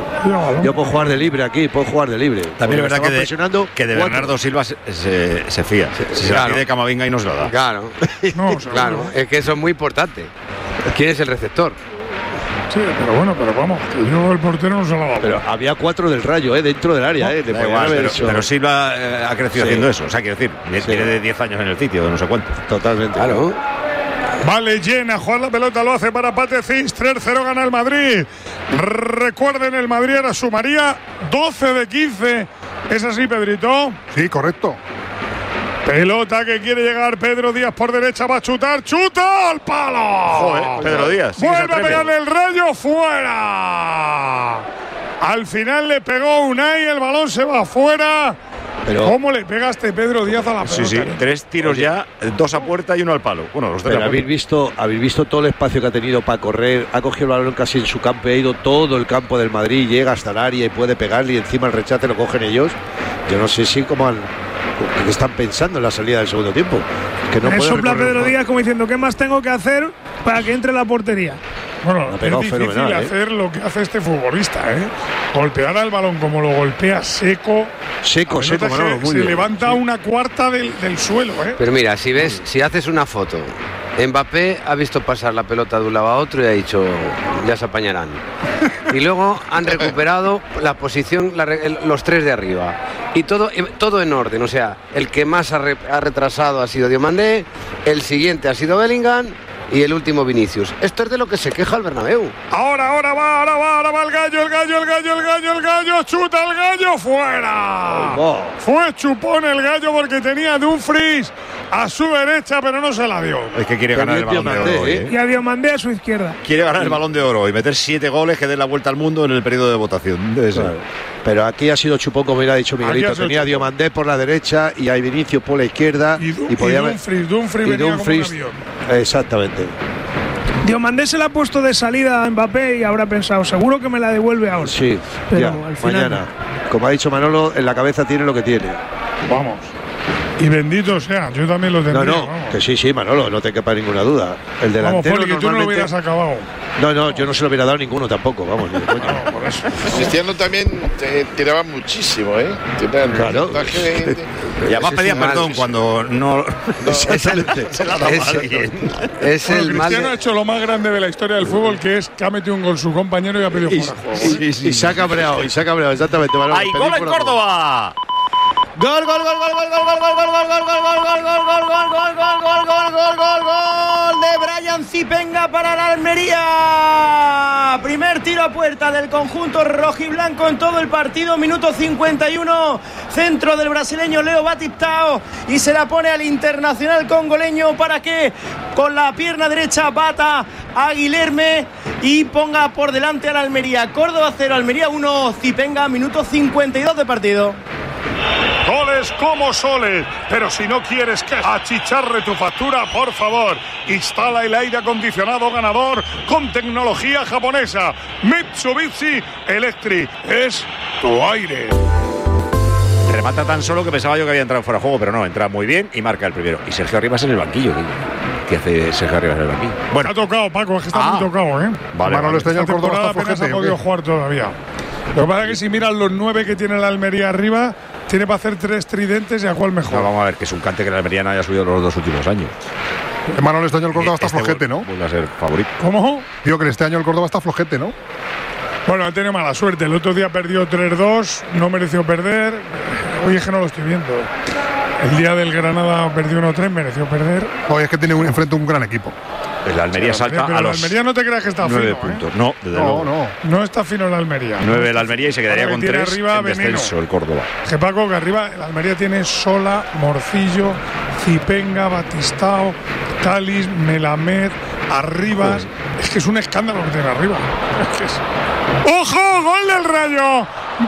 Yo puedo jugar de libre aquí, puedo jugar de libre. También es verdad que de Bernardo Silva se fía. Se la pide Camavinga y no se lo da. Claro, claro. Es que eso es muy importante. ¿Quién es el receptor? Sí, pero vamos, que yo el portero no se lo va a dar. Pero había 4 del Rayo, dentro del área, pero Silva ha crecido haciendo eso. O sea, quiero decir, tiene de 10 años en el sitio, de no sé cuánto. Totalmente. Claro. Vale, llena, jugar la pelota lo hace para Patecís, 3-0 gana el Madrid. Recuerden, el Madrid ahora sumaría 12 de 15. ¿Es así, Pedrito? Sí, correcto. Pelota que quiere llegar Pedro Díaz por derecha, va a chutar, ¡chuta al palo! Joder, Pedro Díaz. Vuelve a pegarle el Rayo, fuera. Al final le pegó Unai, el balón se va fuera. Pero, ¿cómo le pegaste, Pedro Díaz, a la pelota? Sí, 3 tiros ya, 2 a puerta y 1 al palo. Bueno, los 3 pero habéis visto todo el espacio que ha tenido para correr. Ha cogido el balón casi en su campo, ha ido todo el campo del Madrid, llega hasta el área y puede pegarle, y encima el rechace lo cogen ellos. Yo no sé si como que están pensando en la salida del segundo tiempo. Que no me sopla Pedro Díaz como diciendo, ¿qué más tengo que hacer para que entre la portería? Bueno, es difícil hacer lo que hace este futbolista, ¿eh? Golpear al balón como lo golpea seco, Manolo, se levanta una cuarta del suelo, ¿eh? Pero mira, si haces una foto, Mbappé ha visto pasar la pelota de un lado a otro y ha dicho, ya se apañarán. Y luego han recuperado la posición, los 3 de arriba. Y todo en orden, o sea, el que más ha retrasado ha sido Diomandé, el siguiente ha sido Bellingham y el último Vinicius. Esto es de lo que se queja el Bernabéu. Ahora va el gallo, chuta el gallo, fuera. Fue chupón el gallo porque tenía Dumfries a su derecha, pero no se la dio. Es que quiere ganar el Balón de Oro hoy, ¿eh? Y a Diomandé a su izquierda. Quiere ganar el Balón de Oro y meter 7 goles que den la vuelta al mundo en el periodo de votación. Claro. Pero aquí ha sido chupón, como hubiera dicho Miguelito. Tenía a Diomandé por la derecha y a Vinicius por la izquierda. Y Dumfries venía como un avión. Exactamente. Diomandé se la ha puesto de salida a Mbappé y habrá pensado, seguro que me la devuelve ahora. Sí, pero ya, al final mañana. Como ha dicho Manolo, en la cabeza tiene lo que tiene. Vamos. Y bendito sea, yo también lo tendría. No, que sí, Manolo, no te quepa ninguna duda. El delantero vamos, tú no lo hubieras acabado. No, yo no se lo hubiera dado ninguno tampoco, vamos. Por eso. Cristiano también tiraba muchísimo, ¿eh? Claro. Y además pedía perdón cuando no se la daba a alguien. Cristiano ha hecho lo más grande de la historia del fútbol, que es que ha metido un gol su compañero y ha pedido fuera juego. Y se ha cabreado, exactamente. ¡Hay gol en Córdoba! Gol de Brian Zipenga para la Almería. Primer tiro a puerta del conjunto rojiblanco en todo el partido, minuto 51, centro del brasileño Leo Batistao y se la pone al internacional congoleño para que con la pierna derecha bata a Guilherme y ponga por delante a la Almería. Córdoba 0, Almería 1, Zipenga, minuto 52 de partido. Goles como soles, pero si no quieres que achicharre tu factura, por favor, instala el aire acondicionado ganador con tecnología japonesa. Mitsubishi Electric es tu aire. Remata tan solo que pensaba yo que había entrado fuera de juego, pero no, entra muy bien y marca el primero. Y Sergio Arribas en el banquillo. ¿Qué hace Sergio Arribas en el banquillo? Bueno, ha tocado, Paco, es que está muy tocado, ¿eh? Manolo este año el Córdoba está flojete, ha podido jugar todavía. Lo que pasa es que si miran los 9 que tiene la Almería arriba, tiene para hacer 3 tridentes y a cuál mejor. No, vamos a ver, que es un cante que la Almería no haya subido los 2 últimos años. Manolo, este año el Córdoba está flojete, ¿no? Vuelve a ser favorito. ¿Cómo? Digo que este año el Córdoba está flojete, ¿no? Bueno, ha tenido mala suerte. El otro día perdió 3-2, no mereció perder. Hoy es que no lo estoy viendo. El día del Granada perdió 1-3, mereció perder. Hoy es que tiene enfrente un gran equipo. La Almería salta a los. La Almería no te creas que está 9 fino. puntos. No, desde luego. No está fino la Almería. 9 la Almería y se quedaría con 3 arriba en descenso el Córdoba. Que Paco, que arriba la Almería tiene Sola, Morcillo, Zipenga, Batistao, Talis, Melamed, Arribas. Es que es un escándalo que tiene arriba. ¡Ojo! ¡Gol del Rayo!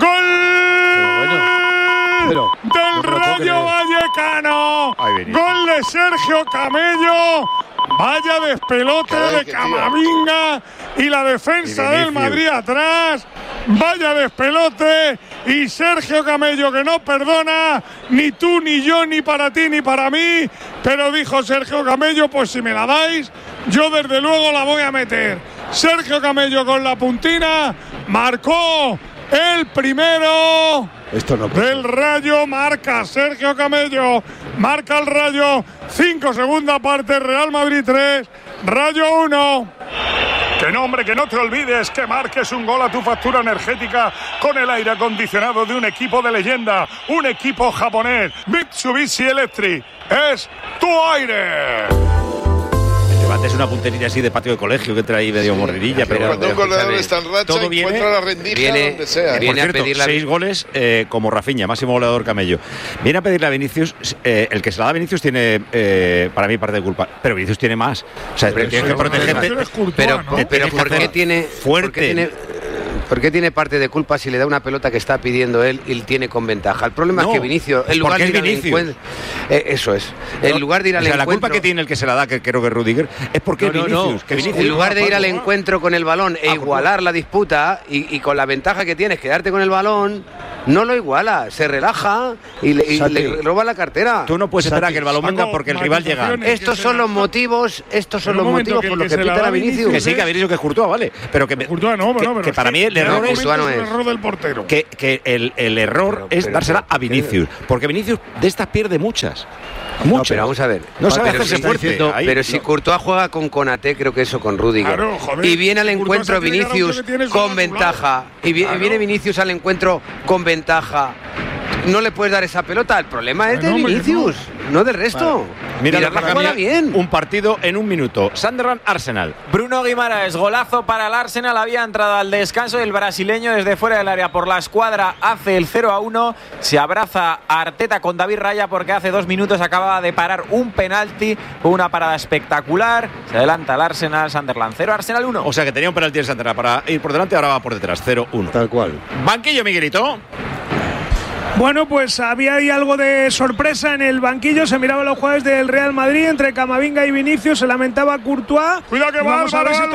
¡Gol! del Rayo Vallecano. Gol de Sergio Camello. Vaya despelote de Camavinga y la defensa del Madrid atrás. Vaya despelote y Sergio Camello que no perdona ni tú ni yo ni para ti ni para mí, pero dijo Sergio Camello, pues si me la dais yo desde luego la voy a meter. Sergio Camello con la puntina marcó el primero. Esto no del Rayo, marca Sergio Camello, marca el Rayo, 5 segunda parte, Real Madrid 3, Rayo 1. Que no, hombre, que no te olvides que marques un gol a tu factura energética con el aire acondicionado de un equipo de leyenda, un equipo japonés, Mitsubishi Electric, es tu aire. remate es una punterilla así de patio de colegio que trae ahí medio mordirilla. Pero cuando un goleador está en racha, todo encuentra la rendija donde sea. Por cierto, 6 goles como Rafinha, máximo goleador camello. Viene a pedirle a Vinicius, el que se la da a Vinicius tiene, para mí, parte de culpa. Pero Vinicius tiene más. O sea, tienes que protegerte. Pero ¿por qué tiene fuerte? ¿Por qué tiene parte de culpa si le da una pelota que está pidiendo él y tiene con ventaja? El problema es que Vinicius, en lugar de ir al encuentro, eso es. En lugar de ir al encuentro, la culpa que tiene el que se la da, que creo que Rudiger, es porque Vinicius. En lugar de ir al encuentro con el balón e igualar la disputa y con la ventaja que tienes quedarte con el balón, no lo iguala, se relaja y le roba la cartera. Tú no puedes esperar que el balón venga porque el rival llega. Estos son los motivos por los que pitan a Vinicius. Que sí, que ha dicho que es Courtois, vale, pero que Courtois no, que para mí el error es el error del portero. Que el error es dársela a Vinicius, porque Vinicius de estas pierde muchas. Mucho. Pero vamos a ver. No sabe hacerse fuerte. Pero si Courtois juega con Konaté, creo que eso con Rudiger. Claro, joder, y viene al encuentro Vinicius con ventaja. Y viene Vinicius al encuentro con ventaja. No le puedes dar esa pelota. El problema es de Vinicius, no del resto. Vale. Mira la jugada bien. Un partido en un minuto. Sunderland Arsenal. Bruno Guimaraes, golazo para el Arsenal. Había entrado al descanso. El brasileño desde fuera del área por la escuadra hace el 0-1. Se abraza a Arteta con David Raya porque hace 2 minutos acababa de parar un penalti. Una parada espectacular. Se adelanta el Arsenal. Sunderland 0, Arsenal 1. O sea que tenía un penalti el Sunderland para ir por delante, ahora va por detrás. 0-1. Tal cual. Banquillo, Miguelito. Bueno, pues había ahí algo de sorpresa en el banquillo. Se miraban los jugadores del Real Madrid entre Camavinga y Vinicius. Se lamentaba Courtois. Cuidado que va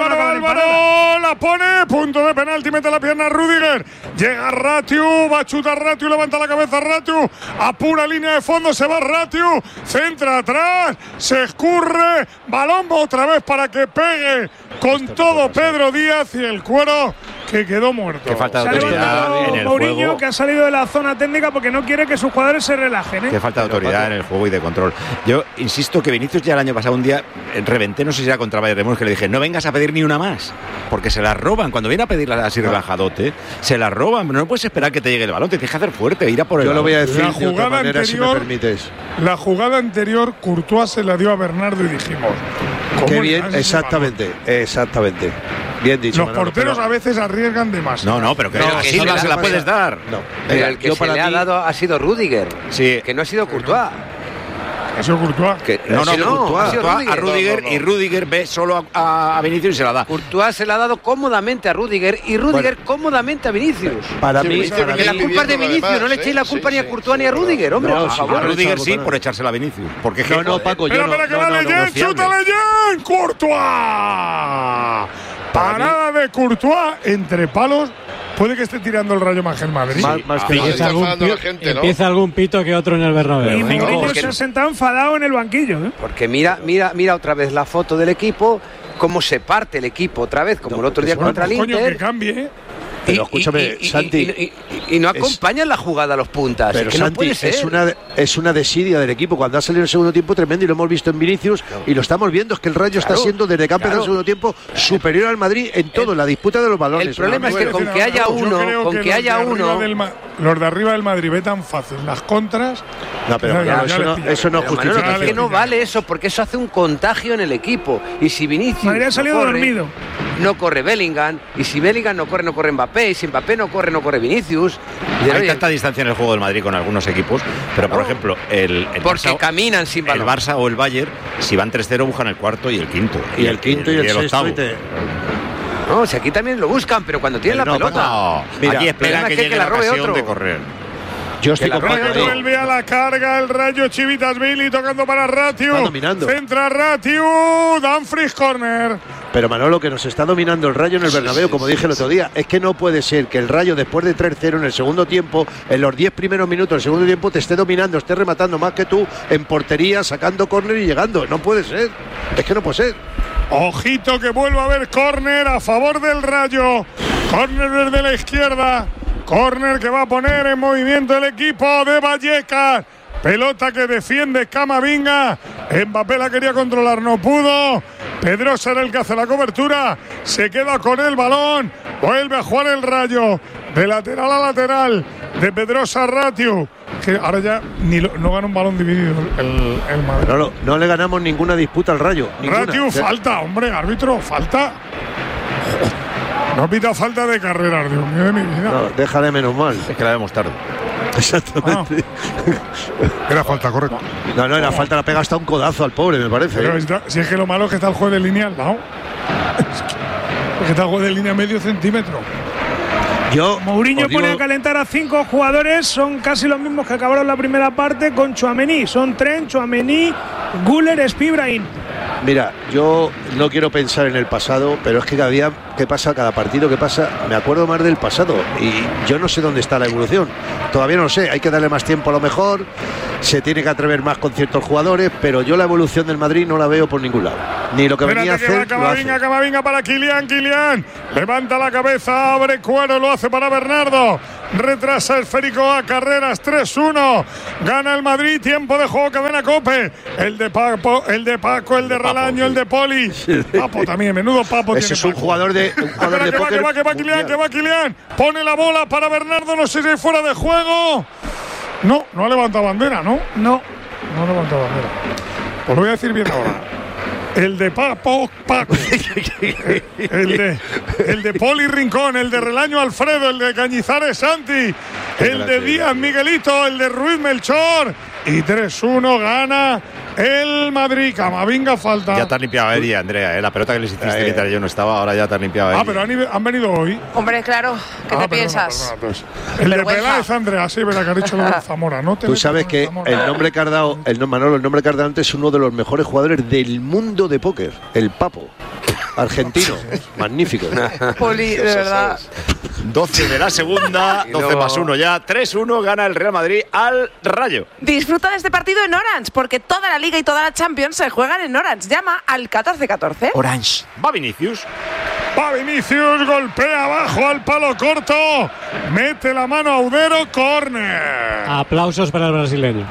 Álvaro, la pone, punto de penalti, mete la pierna Rudiger. Llega Ratiu, va a chutar Ratiu, levanta la cabeza Ratiu, a pura línea de fondo se va Ratiu, centra atrás, se escurre, balón otra vez para que pegue con todo Pedro Díaz y el cuero que quedó muerto. Que falta de autoridad en el Mourinho, juego. Que ha salido de la zona técnica porque no quiere que sus jugadores se relajen. Que falta de autoridad en el juego y de control. Yo insisto que Vinicius ya el año pasado un día reventé, no sé si era contra Bayern de Múnich, que le dije, no vengas a pedir ni una más, porque se la roban. Cuando viene a pedirla así relajadote, se la roban. No puedes esperar que te llegue el balón, te tienes que hacer fuerte, ir a por el balón. Yo lo voy a decir la jugada de otra manera, si me permites. La jugada anterior, Courtois se la dio a Bernardo y dijimos, qué bien, exactamente. Bien dicho. Los Manolo, porteros a veces arriesgan de más. No, pero que así no se la puedes dar. No. Pero el que se le ha dado ha sido Rudiger, que no ha sido Courtois. Ha sido Courtois. Courtois a Rudiger y Rudiger ve solo a Vinicius y se la da. Courtois se la ha dado cómodamente a Rudiger y Rudiger cómodamente a Vinicius. Para mí, la culpa es de Vinicius, no le echéis la culpa ni a Courtois ni a Rudiger, hombre. A Rudiger sí, por echársela a Vinicius. Porque Paco, yo espera que va Leyen, chuta Leyen, Courtois. Parada de Courtois entre palos. Puede que esté tirando el Rayo más el Madrid. Empieza algún pito que otro en el Bernabéu. Y Mourinho se ha sentado enfadado en el banquillo. Porque mira otra vez la foto del equipo, cómo se parte el equipo otra vez, como el otro día contra el Inter. Coño, que cambie. Pero escúchame, Santi. Y no acompañan la jugada a los puntas. Pero es que Santi, no puede ser. es una desidia del equipo. Cuando ha salido el segundo tiempo tremendo y lo hemos visto en Vinicius y lo estamos viendo, es que el Rayo está siendo desde que ha empezado el segundo tiempo superior al Madrid en todo, la disputa de los balones. El problema es que con que haya uno, los de arriba del Madrid ve tan fácil las contras. No, pero eso no justifica. Es que no vale eso, porque eso hace un contagio en el equipo. Y si Vinicius Madrid ha salido dormido, no corre Bellingham, y si Bellingham no corre Mbappé, y si Mbappé no corre Vinicius. Hay tanta distancia en el juego del Madrid con algunos equipos, pero por ejemplo el porque Barça, caminan sin balón. El Barça o el Bayern, si van 3-0 buscan el cuarto y el quinto. Y el quinto y el sexto. No, si aquí también lo buscan, pero cuando tienen la pelota. No, mira, aquí esperan que llegue la ocasión de correr. Yo estoy con Paco. Vuelve a la carga el Rayo, Chivitasvili tocando para Ratiu. Centra Ratiu, Dumfries corner. Pero Manolo, que nos está dominando el Rayo en el Bernabéu, como dije el otro día, es que no puede ser que el Rayo después de 3-0 en el segundo tiempo, en los 10 primeros minutos del segundo tiempo, te esté dominando, esté rematando más que tú en portería, sacando córner y llegando. No puede ser, es que no puede ser. Ojito que vuelva a haber córner a favor del Rayo. Córner desde la izquierda. Córner que va a poner en movimiento el equipo de Vallecas. Pelota que defiende Camavinga. Mbappé la quería controlar, no pudo. Pedrosa era el que hace la cobertura. Se queda con el balón. Vuelve a jugar el Rayo. De lateral a lateral. De Pedrosa a Ratiu. que ahora ya no gana un balón dividido el Madrid. No le ganamos ninguna disputa al Rayo. Ratiu, falta, hombre, árbitro, falta. No ha pitado falta de carreras, Dios mío de mi vida. No, déjale menos mal. Es que la vemos tarde. Exactamente. Era falta, correcto. No, era falta, la pega hasta un codazo al pobre, me parece. Pero si es que lo malo es que está el juez de línea al lado. Es que está el juez de línea medio centímetro. Mourinho pone a calentar a 5 jugadores, son casi los mismos que acabaron la primera parte con Tchouaméni. Son Trent, Tchouaméni, Güler, Spibrahim. Mira, yo no quiero pensar en el pasado, pero es que cada día que pasa, cada partido que pasa, me acuerdo más del pasado y yo no sé dónde está la evolución. Todavía no lo sé, hay que darle más tiempo a lo mejor, se tiene que atrever más con ciertos jugadores, pero yo la evolución del Madrid no la veo por ningún lado. Ni lo que venía a hacer. Camavinga para Kylian. Levanta la cabeza, abre cuero, lo hace para Bernardo. Retrasa esférico a Carreras, 3-1. Gana el Madrid, tiempo de juego, cadena COPE. El de Paco, el de Relaño, el de Poli. Papo también, menudo Papo. Ese es un jugador de póker. Que va Kylian. Pone la bola para Bernardo, no sé si es fuera de juego. No ha levantado bandera, ¿no? No ha levantado bandera. Pues lo voy a decir bien ahora. El de Paco, el de Poli Rincón, el de Relaño Alfredo, el de Cañizares Santi, el de Díaz Miguelito, el de Ruiz Melchor. Y 3-1 gana el Madrid. Camavinga falta. Ya te has limpiado, Andrea. La pelota que les hiciste mientras yo no estaba, ahora ya te has limpiado. Pero han venido hoy. Hombre, claro. ¿Qué te piensas? El de Peláez, Andrea, sí, verá que ha dicho Zamora. No te Tú sabes que el nombre que has dado, Manolo, el nombre que has dado antes es uno de los mejores jugadores del mundo de póker, el Papo. Argentino, magnífico. Poli, de verdad. 12 de la segunda, 12 más 1 ya, 3-1 gana el Real Madrid al Rayo. Disfruta de este partido en Orange, porque toda la Liga y toda la Champions se juegan en Orange. Llama al 1414. Orange. Va Vinicius, golpea abajo al palo corto. Mete la mano a Audero, córner. Aplausos para el brasileño.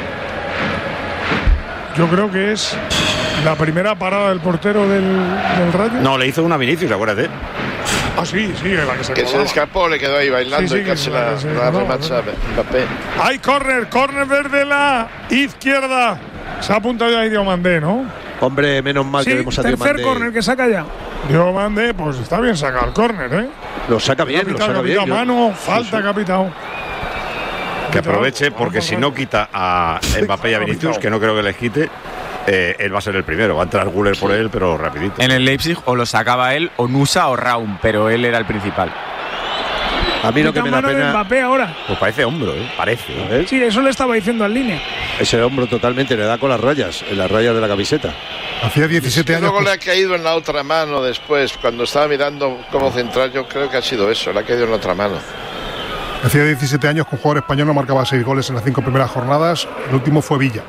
Yo creo que es la primera parada del portero del Rayo. No, le hizo una Vinicius, acuérdate. Sí, la que se escapó, le quedó ahí bailando y casi la remacha Mbappé. Hay córner desde la izquierda. Se ha apuntado ya ahí Diomandé, ¿no? Hombre, menos mal que vemos a Diomandé. Tercer córner que saca ya. Diomandé, pues está bien sacado el córner, ¿eh? Lo saca bien, mano, falta capitán. Que aproveche, porque si no quita a Mbappé y a Vinicius, que no creo que les quite, él va a ser el primero. Va a entrar Güler por él, pero rapidito. En el Leipzig o lo sacaba él, o Nusa o Raum, pero él era el principal. A mí lo que me da pena. Mbappé ahora. Pues parece hombro, parece. Sí, eso le estaba diciendo al línea. Ese hombro totalmente le da con las rayas, en las rayas de la camiseta. Hacía 17 años. Luego le ha caído en la otra mano después, cuando estaba mirando cómo centrar. Yo creo que ha sido eso, le ha caído en la otra mano. Hacía 17 años que un jugador español no marcaba 6 goles en las 5 primeras jornadas. El último fue Villa.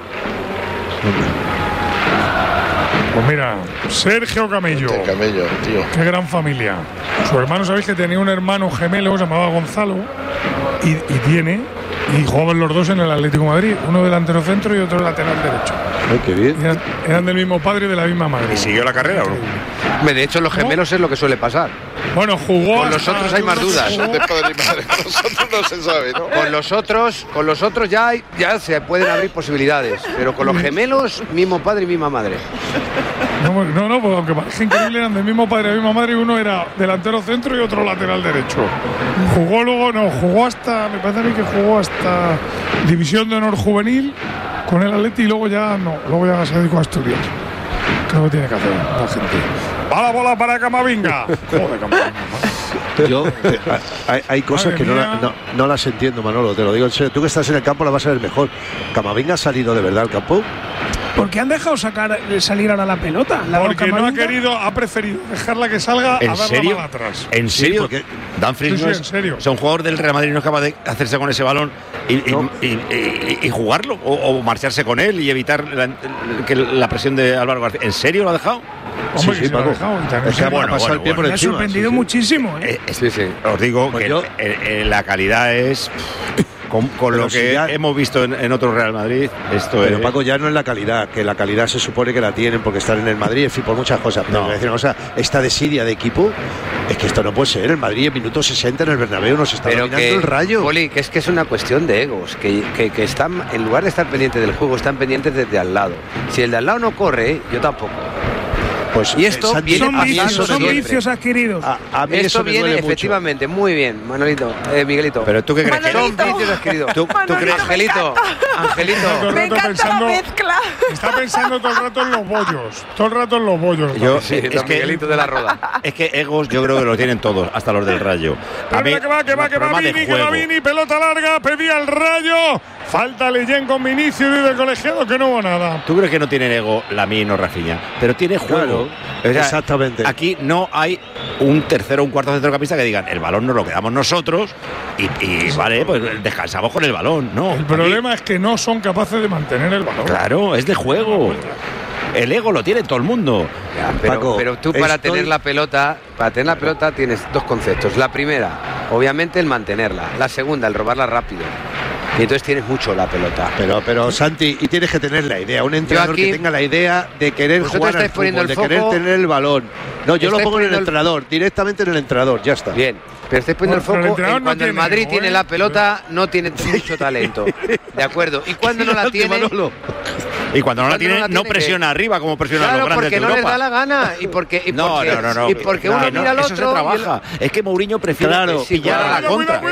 Pues mira, Sergio Camello. Camello, tío. Qué gran familia. Su hermano, sabéis que tenía un hermano gemelo que se llamaba Gonzalo. Y jugaban los dos en el Atlético de Madrid. Uno delantero centro y otro lateral derecho. Ay, qué bien. Eran del mismo padre y de la misma madre. ¿Y siguió la carrera o no? De hecho, los gemelos es lo que suele pasar. Bueno, jugó. Con los otros hay más dudas. De padre y madre. Con los otros no se sabe, ¿no? Con los otros ya se pueden abrir posibilidades. Pero con los gemelos, mismo padre y misma madre. No, porque aunque parece increíble, eran del mismo padre y misma madre. Y uno era delantero centro y otro lateral derecho. Jugó hasta, me parece a mí que jugó hasta División de Honor Juvenil con el Atleti y luego ya se dedicó a estudiar. Creo que tiene que hacer la gente. Va la bola para Camavinga. Joder, Camavinga. Yo, hay cosas que no las entiendo, Manolo, te lo digo en serio. Tú que estás en el campo la vas a ver mejor. ¿Camavinga ha salido de verdad al campo? Porque han dejado salir ahora la pelota. Porque no ha preferido dejarla que salga a darla para atrás. ¿En serio? Porque Dumfries en serio. O sea, un jugador del Real Madrid no es capaz de hacerse con ese balón y jugarlo o marcharse con él y evitar la presión de Álvaro García. ¿En serio lo ha dejado? Hombre, sí, lo ha dejado. Me ha sorprendido muchísimo. Os digo que la calidad es... con lo que hemos visto en otro Real Madrid, esto pero Paco, ya no es la calidad, que la calidad se supone que la tienen porque están en el Madrid, en fin, por muchas cosas. Pero voy a decir una cosa, esta desidia de equipo, es que esto no puede ser. El Madrid en minuto 60 en el Bernabéu nos está dominando el Rayo. Poli, que es una cuestión de egos, que están, en lugar de estar pendientes del juego, están pendientes desde al lado. Si el de al lado no corre, yo tampoco. Pues y esto viene son vicios adquiridos. A mí esto eso me viene duele efectivamente mucho. Muy bien, Manolito, Miguelito. Pero tú qué crees que son vicios adquiridos. ¿Tú crees, Angelito? Me encanta la mezcla. Está pensando todo el rato en los bollos. Todo el rato en los bollos. Es que Miguelito de la Roda. Es que egos yo creo que lo tienen todos, hasta los del Rayo. Que va Vini, pelota larga, pedía el Rayo. Falta Leyen con Vinicius y del colegiado, que no hubo nada. ¿Tú crees que no tienen ego Lamine o Rafinha? Pero tiene juego. Claro, o sea, exactamente. Aquí no hay un tercero o un cuarto centrocampista que digan el balón nos lo quedamos nosotros y vale, pues descansamos con el balón. No. El problema es que no son capaces de mantener el balón. Claro, es de juego. El ego lo tiene todo el mundo. Ya, pero tú para tener la pelota tienes dos conceptos. La primera, obviamente el mantenerla. La segunda, el robarla rápido. Y entonces tienes mucho la pelota. Pero Santi, y tienes que tener la idea. Un entrenador que tenga la idea de querer jugar al fútbol, de querer tener el balón. No, yo lo pongo en el entrenador, directamente en el entrenador, ya está. Bien, pero estáis poniendo el foco en cuando el Madrid tiene la pelota, no tiene mucho talento. De acuerdo. Y cuando no la tiene... Y cuando no la tiene, no presiona arriba como presiona los grandes de Europa. Porque no les da la gana y porque uno mira al otro. Eso se trabaja. Es que Mourinho prefiere pillar a la contra.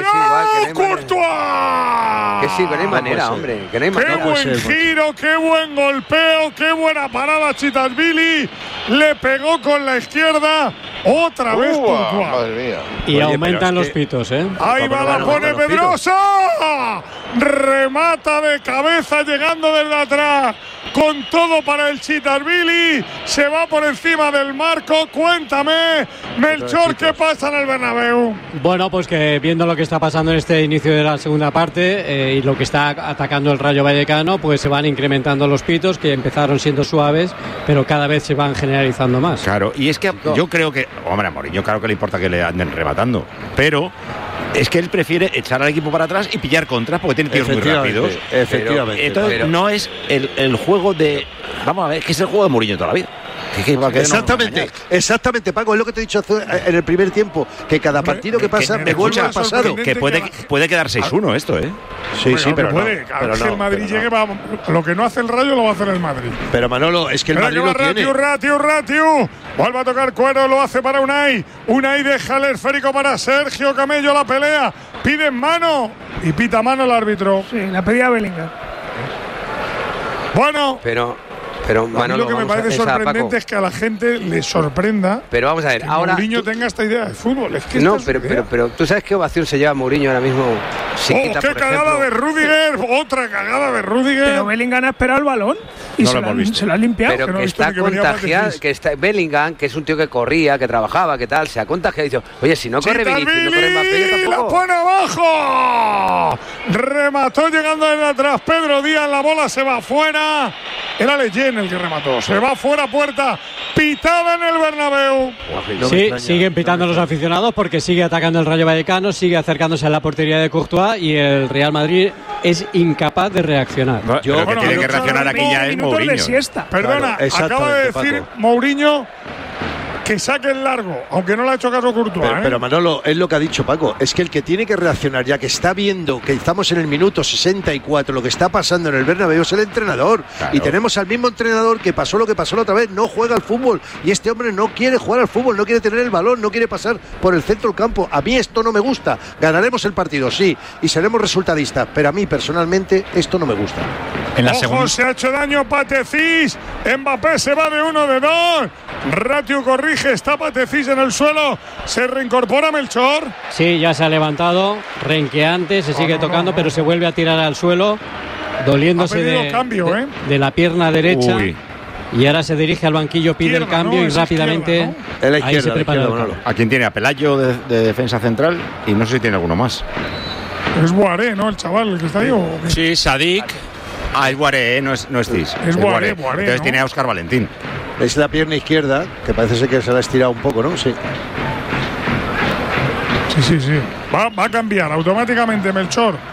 Que sí, que no hay manera, hombre. Que no hay manera. Qué buen giro, qué buen golpeo, qué buena parada Chitashvili. Le pegó con la izquierda. Otra vez Courtois. Madre mía. Y aumentan los pitos, ¿eh? Ahí va, la pone Pedrosa. Remata de cabeza llegando desde atrás. Con todo para el Chitashvili. Se va por encima del marco. Cuéntame, Melchor, ¿qué pasa en el Bernabéu? Bueno, pues que viendo lo que está pasando en este inicio de la segunda parte y lo que está atacando el Rayo Vallecano, pues se van incrementando los pitos, que empezaron siendo suaves, pero cada vez se van generalizando más. Claro, y es que yo creo que, hombre, a Mourinho claro que le importa que le anden rematando, pero es que él prefiere echar al equipo para atrás y pillar contras porque tiene tiros muy rápidos. Efectivamente. Entonces no es el juego de... Vamos a ver, que es el juego de Mourinho toda la vida. Exactamente, Paco, es lo que te he dicho en el primer tiempo, que cada partido que pasa me vuelve al pasado. Que puede quedar 6-1 esto, ¿eh? Sí, pero puede. Pero el Madrid llegue, lo que no hace el Rayo lo va a hacer el Madrid. Pero Manolo, es que el Madrid lo tiene. Ratiu. Vuelve a tocar cuero, lo hace para Unai. Unai deja el esférico para Sergio Camello, la pelea. Pide mano y pita mano el árbitro. Sí, la pedía Bellingham. Bueno. Pero Manolo, lo que me parece sorprendente es que a la gente le sorprenda. Pero vamos a ver, que ahora Mourinho tenga esta idea de fútbol. Es que no, pero tú sabes qué ovación se lleva Mourinho ahora mismo. ¡Qué cagada de Rudiger! Otra cagada de Rudiger. Pero Bellingham ha esperado el balón y se lo ha limpiado. Pero que está contagiado, Bellingham, que es un tío que corría, que trabajaba, que tal, se ha contagiado y dice, oye, si no corre Vinicius, no corre Mbappé, yo tampoco. ¡La pone abajo! Remató llegando desde atrás Pedro Díaz, la bola se va fuera. Era Leyen el que remató. Se va fuera, puerta pitada en el Bernabéu. Sí, siguen pitando los aficionados porque sigue atacando el Rayo Vallecano, sigue acercándose a la portería de Courtois y el Real Madrid es incapaz de reaccionar. Yo creo que tiene que reaccionar aquí ya es Mourinho. Perdona, acaba de decir Mourinho que saque el largo, aunque no le ha hecho caso Courtois. Pero Manolo, es lo que ha dicho Paco, es que el que tiene que reaccionar, ya que está viendo que estamos en el minuto 64, lo que está pasando en el Bernabéu es el entrenador. Claro. Y tenemos al mismo entrenador que pasó lo que pasó la otra vez, no juega al fútbol. Y este hombre no quiere jugar al fútbol, no quiere tener el balón, no quiere pasar por el centro del campo. A mí esto no me gusta. Ganaremos el partido, sí, y seremos resultadistas, pero a mí personalmente esto no me gusta. Ojo, se ha hecho daño Patecís. Mbappé se va de 1 de 2. Ratiu corrige, está Patecís en el suelo. Se reincorpora Melchor. Sí, ya se ha levantado, renqueante, se sigue tocando, pero se vuelve a tirar al suelo, doliéndose de la pierna derecha. Uy. Y ahora se dirige al banquillo, pide el cambio y rápidamente ahí se prepara el cambio. ¿A quién tiene? A Pelayo de defensa central y no sé si tiene alguno más. Es Boaré, ¿no? El chaval el que está ahí. Sí, Sadik. Es Boaré, no es Cis. Es Boaré. Entonces ¿no? tiene a Óscar Valentín. Es la pierna izquierda, que parece ser que se la ha estirado un poco, ¿no? Sí. Sí. Va a cambiar automáticamente Melchor.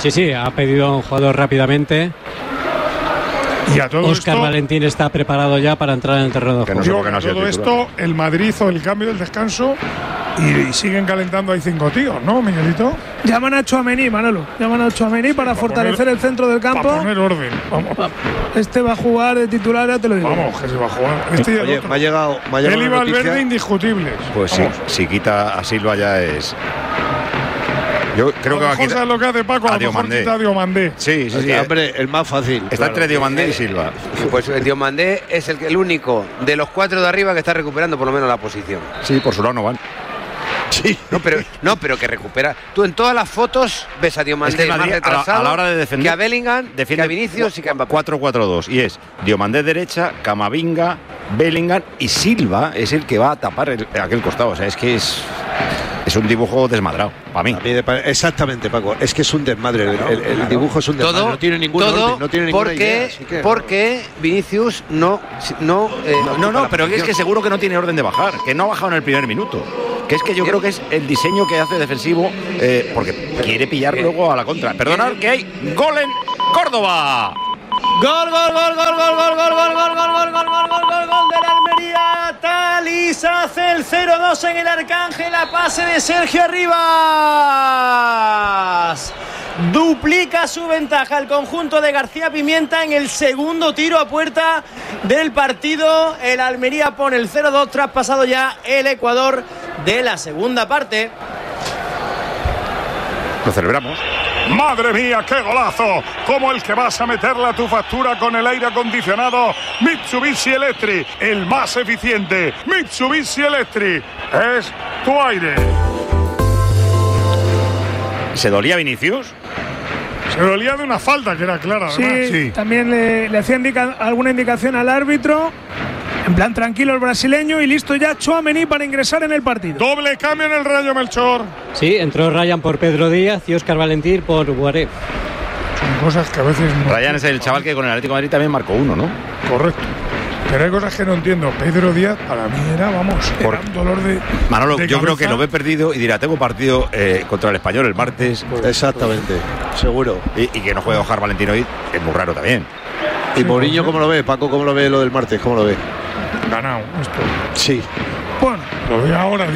Sí, ha pedido a un jugador rápidamente. Y a todo Óscar esto, Valentín está preparado ya para entrar en el terreno de juego. todo esto, el Madrid hizo el cambio del descanso y siguen calentando ahí 5 tíos, ¿no, Miguelito? Llaman a Tchouaméni, Manolo. Llaman a Tchouaméni para fortalecer el centro del campo. Para poner orden. Vamos. Este va a jugar de titular, ya te lo digo. Vamos, que se va a jugar. Oye, me ha llegado él y una noticia. Valverde indiscutibles. Pues sí, si quita a Silva ya es. Yo creo que va a quitar. ¿Sabes lo que hace Paco? A lo mejor quita a Diomandé. Sí. Hombre, el más fácil. Está entre Diomandé y Silva. Pues Diomandé es el único de los 4 de arriba que está recuperando por lo menos la posición. Sí, por su lado no van. Sí. No, pero que recupera. Tú en todas las fotos ves a Diomandé más retrasado a la hora de defender, que a Bellingham, que a Vinicius y que a Mbappé. 4-4-2. Y es Diomandé derecha, Camavinga, Bellingham y Silva es el que va a tapar aquel costado. O sea, es que es un dibujo desmadrado, para mí. Exactamente, Paco. Es que es un desmadre. El dibujo es un desmadre. Todo, no tiene ningún orden, no tiene ninguna idea. Porque Vinicius no, pero es que seguro que no tiene orden de bajar, que no ha bajado en el primer minuto. Que es que yo creo que es el diseño que hace defensivo, porque quiere pillar luego a la contra. Perdonad que hay gol en Córdoba. Gol del Almería. Talis hace el 0-2 en el Arcángel a pase de Sergio Arribas. Duplica su ventaja el conjunto de García Pimienta en el segundo tiro a puerta del partido. El Almería pone el 0-2 tras pasado ya el Ecuador de la segunda parte. Lo celebramos. ¡Madre mía, qué golazo! Como el que vas a meterle a tu factura con el aire acondicionado Mitsubishi Electric, el más eficiente. Mitsubishi Electric es tu aire. ¿Se dolía Vinicius? Se dolía de una falta que era clara, ¿verdad? Sí. También le hacía alguna indicación al árbitro. En plan tranquilo el brasileño y listo ya Tchouaméni para ingresar en el partido. Doble cambio en el Rayo, Melchor. Sí, entró Ryan por Pedro Díaz y Óscar Valentín por Guaré. Son cosas que a veces no. Ryan es el chaval que con el Atlético de Madrid también marcó 1, ¿no? Correcto. Pero hay cosas que no entiendo. Pedro Díaz para mí era un dolor de Manolo, de yo creo cabeza. que lo ve perdido y dirá, tengo partido contra el Español el martes. Exactamente, seguro. Y que no juegue Óscar Valentín hoy es muy raro también. ¿Y Mourinho cómo lo ve? Paco, ¿cómo lo ve lo del martes? ¿Cómo lo ve? Ganado esto. Sí. Bueno, lo de ahora.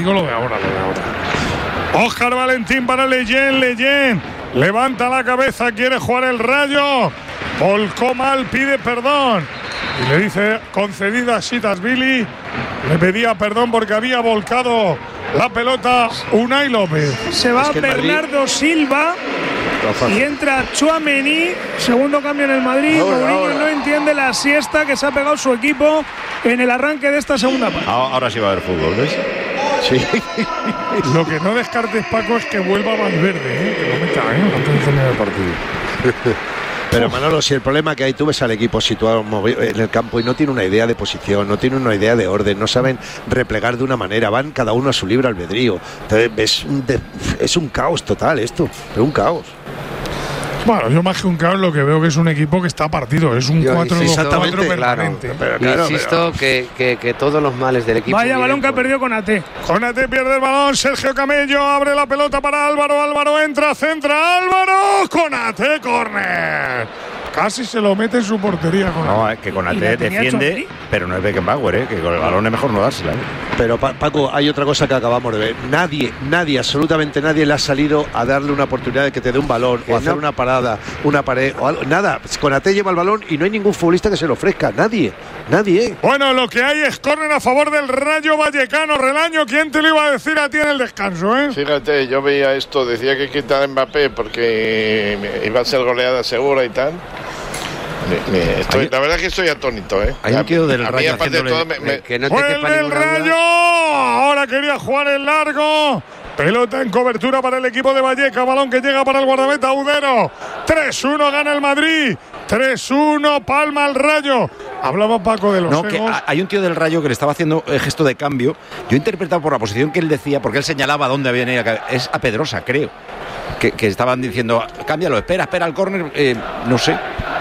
Óscar Valentín para Leyen. Levanta la cabeza, quiere jugar el Rayo. Volcó mal, pide perdón. Y le dice, concedida a Sitasvili. Le pedía perdón porque había volcado la pelota Unai López. Se va Bernardo Silva y entra Tchouaméni, segundo cambio en el Madrid. Mourinho no entiende la siesta que se ha pegado su equipo en el arranque de esta segunda parte. Ahora sí va a haber fútbol, ¿ves? Sí. Lo que no descartes, Paco, es que vuelva Valverde, que lo meta antes de terminar el partido. Pero Manolo, si el problema que hay, tú ves al equipo situado en el campo y no tiene una idea de posición, no tiene una idea de orden, no saben replegar de una manera, van cada uno a su libre albedrío. Entonces, es un caos total esto, es un caos. Bueno, yo más que un caos lo que veo que es un equipo que está partido, es un 4-2-4 permanente. Insisto que todos los males del equipo. Vaya balón que ha perdido Konaté. Konaté pierde el balón, Sergio Camello abre la pelota para Álvaro entra, centra Álvaro, Konaté, córner. Casi se lo mete en su portería. No, es que Konaté defiende, pero no es Beckenbauer, que con el balón es mejor no dársela. Pero Paco, hay otra cosa que acabamos de ver. Nadie, absolutamente nadie le ha salido a darle una oportunidad de que te dé un balón o hacer una parada, una pared o algo. Nada, Konaté lleva el balón y no hay ningún futbolista que se lo ofrezca. Nadie. Bueno, lo que hay es córner a favor del Rayo Vallecano. Relaño, ¿quién te lo iba a decir a ti en el descanso, Fíjate, yo veía esto, decía que quitar a Mbappé porque iba a ser goleada segura y tal. La verdad es que estoy atónito, Hay un tío del Rayo ¡Vuelve el Rayo! Ahora quería jugar el largo. Pelota en cobertura para el equipo de Valleca. Balón que llega para el guardameta Udero. 3-1 gana el Madrid. 3-1 palma el Rayo. Hablaba Paco de los No, que hay un tío del Rayo que le estaba haciendo el gesto de cambio. Yo he interpretado por la posición que él decía, porque él señalaba dónde había venido. Es a Pedrosa, creo. Que estaban diciendo, cámbialo, espera el córner. No sé.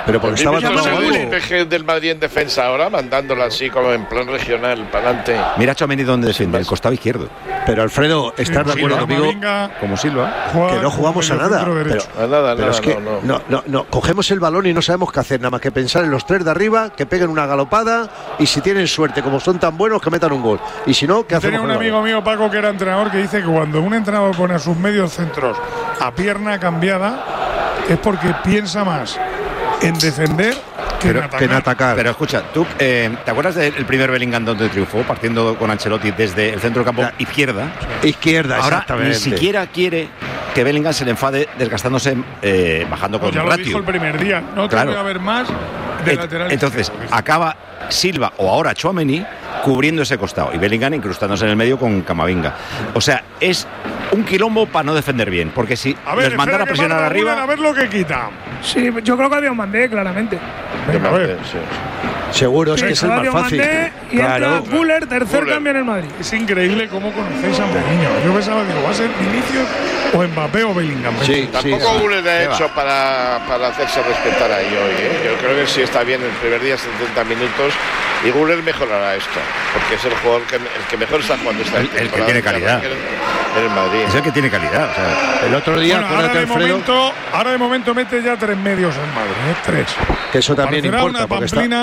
Pero porque estaba tapado el despeje del Madrid en defensa ahora, mandándola así como en plan regional para adelante. Mira Tchouaméni donde defiende, el costado izquierdo. Pero Alfredo, ¿estás de acuerdo conmigo? Como Silva. Que no jugamos a nada. Pero es que no, cogemos el balón y no sabemos qué hacer, nada más que pensar en los 3 de arriba, que peguen una galopada y si tienen suerte, como son tan buenos, que metan un gol. Y si no, ¿qué hacemos? Tenía un amigo mío, Paco, que era entrenador, que dice que cuando un entrenador pone a sus medios centros a pierna cambiada, es porque piensa más en defender que en atacar. Pero escucha, tú, ¿te acuerdas del primer Bellingham donde triunfó, partiendo con Ancelotti desde el centro del campo izquierda? Izquierda, ahora exactamente. Ni siquiera quiere que Bellingham se le enfade desgastándose, bajando con ya ratio. Lo dijo el primer día, no te voy a ver más de lateral. Entonces, acaba Silva o ahora Tchouaméni cubriendo ese costado y Bellingham incrustándose en el medio con Camavinga. O sea, es un quilombo para no defender bien, porque si les mandan a presionar arriba, a ver lo que quita. Sí, yo creo que había un Mandé, claramente. Venga, a ver. Seguro, es que es el más fácil. Y entra Güler, tercer cambio en el Madrid. Es increíble cómo conocéis a Mourinho. Yo pensaba, digo, va a ser Vinicius o Mbappé o Bellingham. Tampoco Güler ha hecho para hacerse respetar ahí hoy. Yo creo que sí está bien el primer día, 70 minutos. Y Güler mejorará esto, porque es el jugador el que mejor está jugando esta temporada. El que tiene calidad. En el Madrid. Es el que tiene calidad. O sea, el otro día, ahora de momento mete ya 3 medios en Madrid, 3. Que eso también parecerá importa. Una pamplina,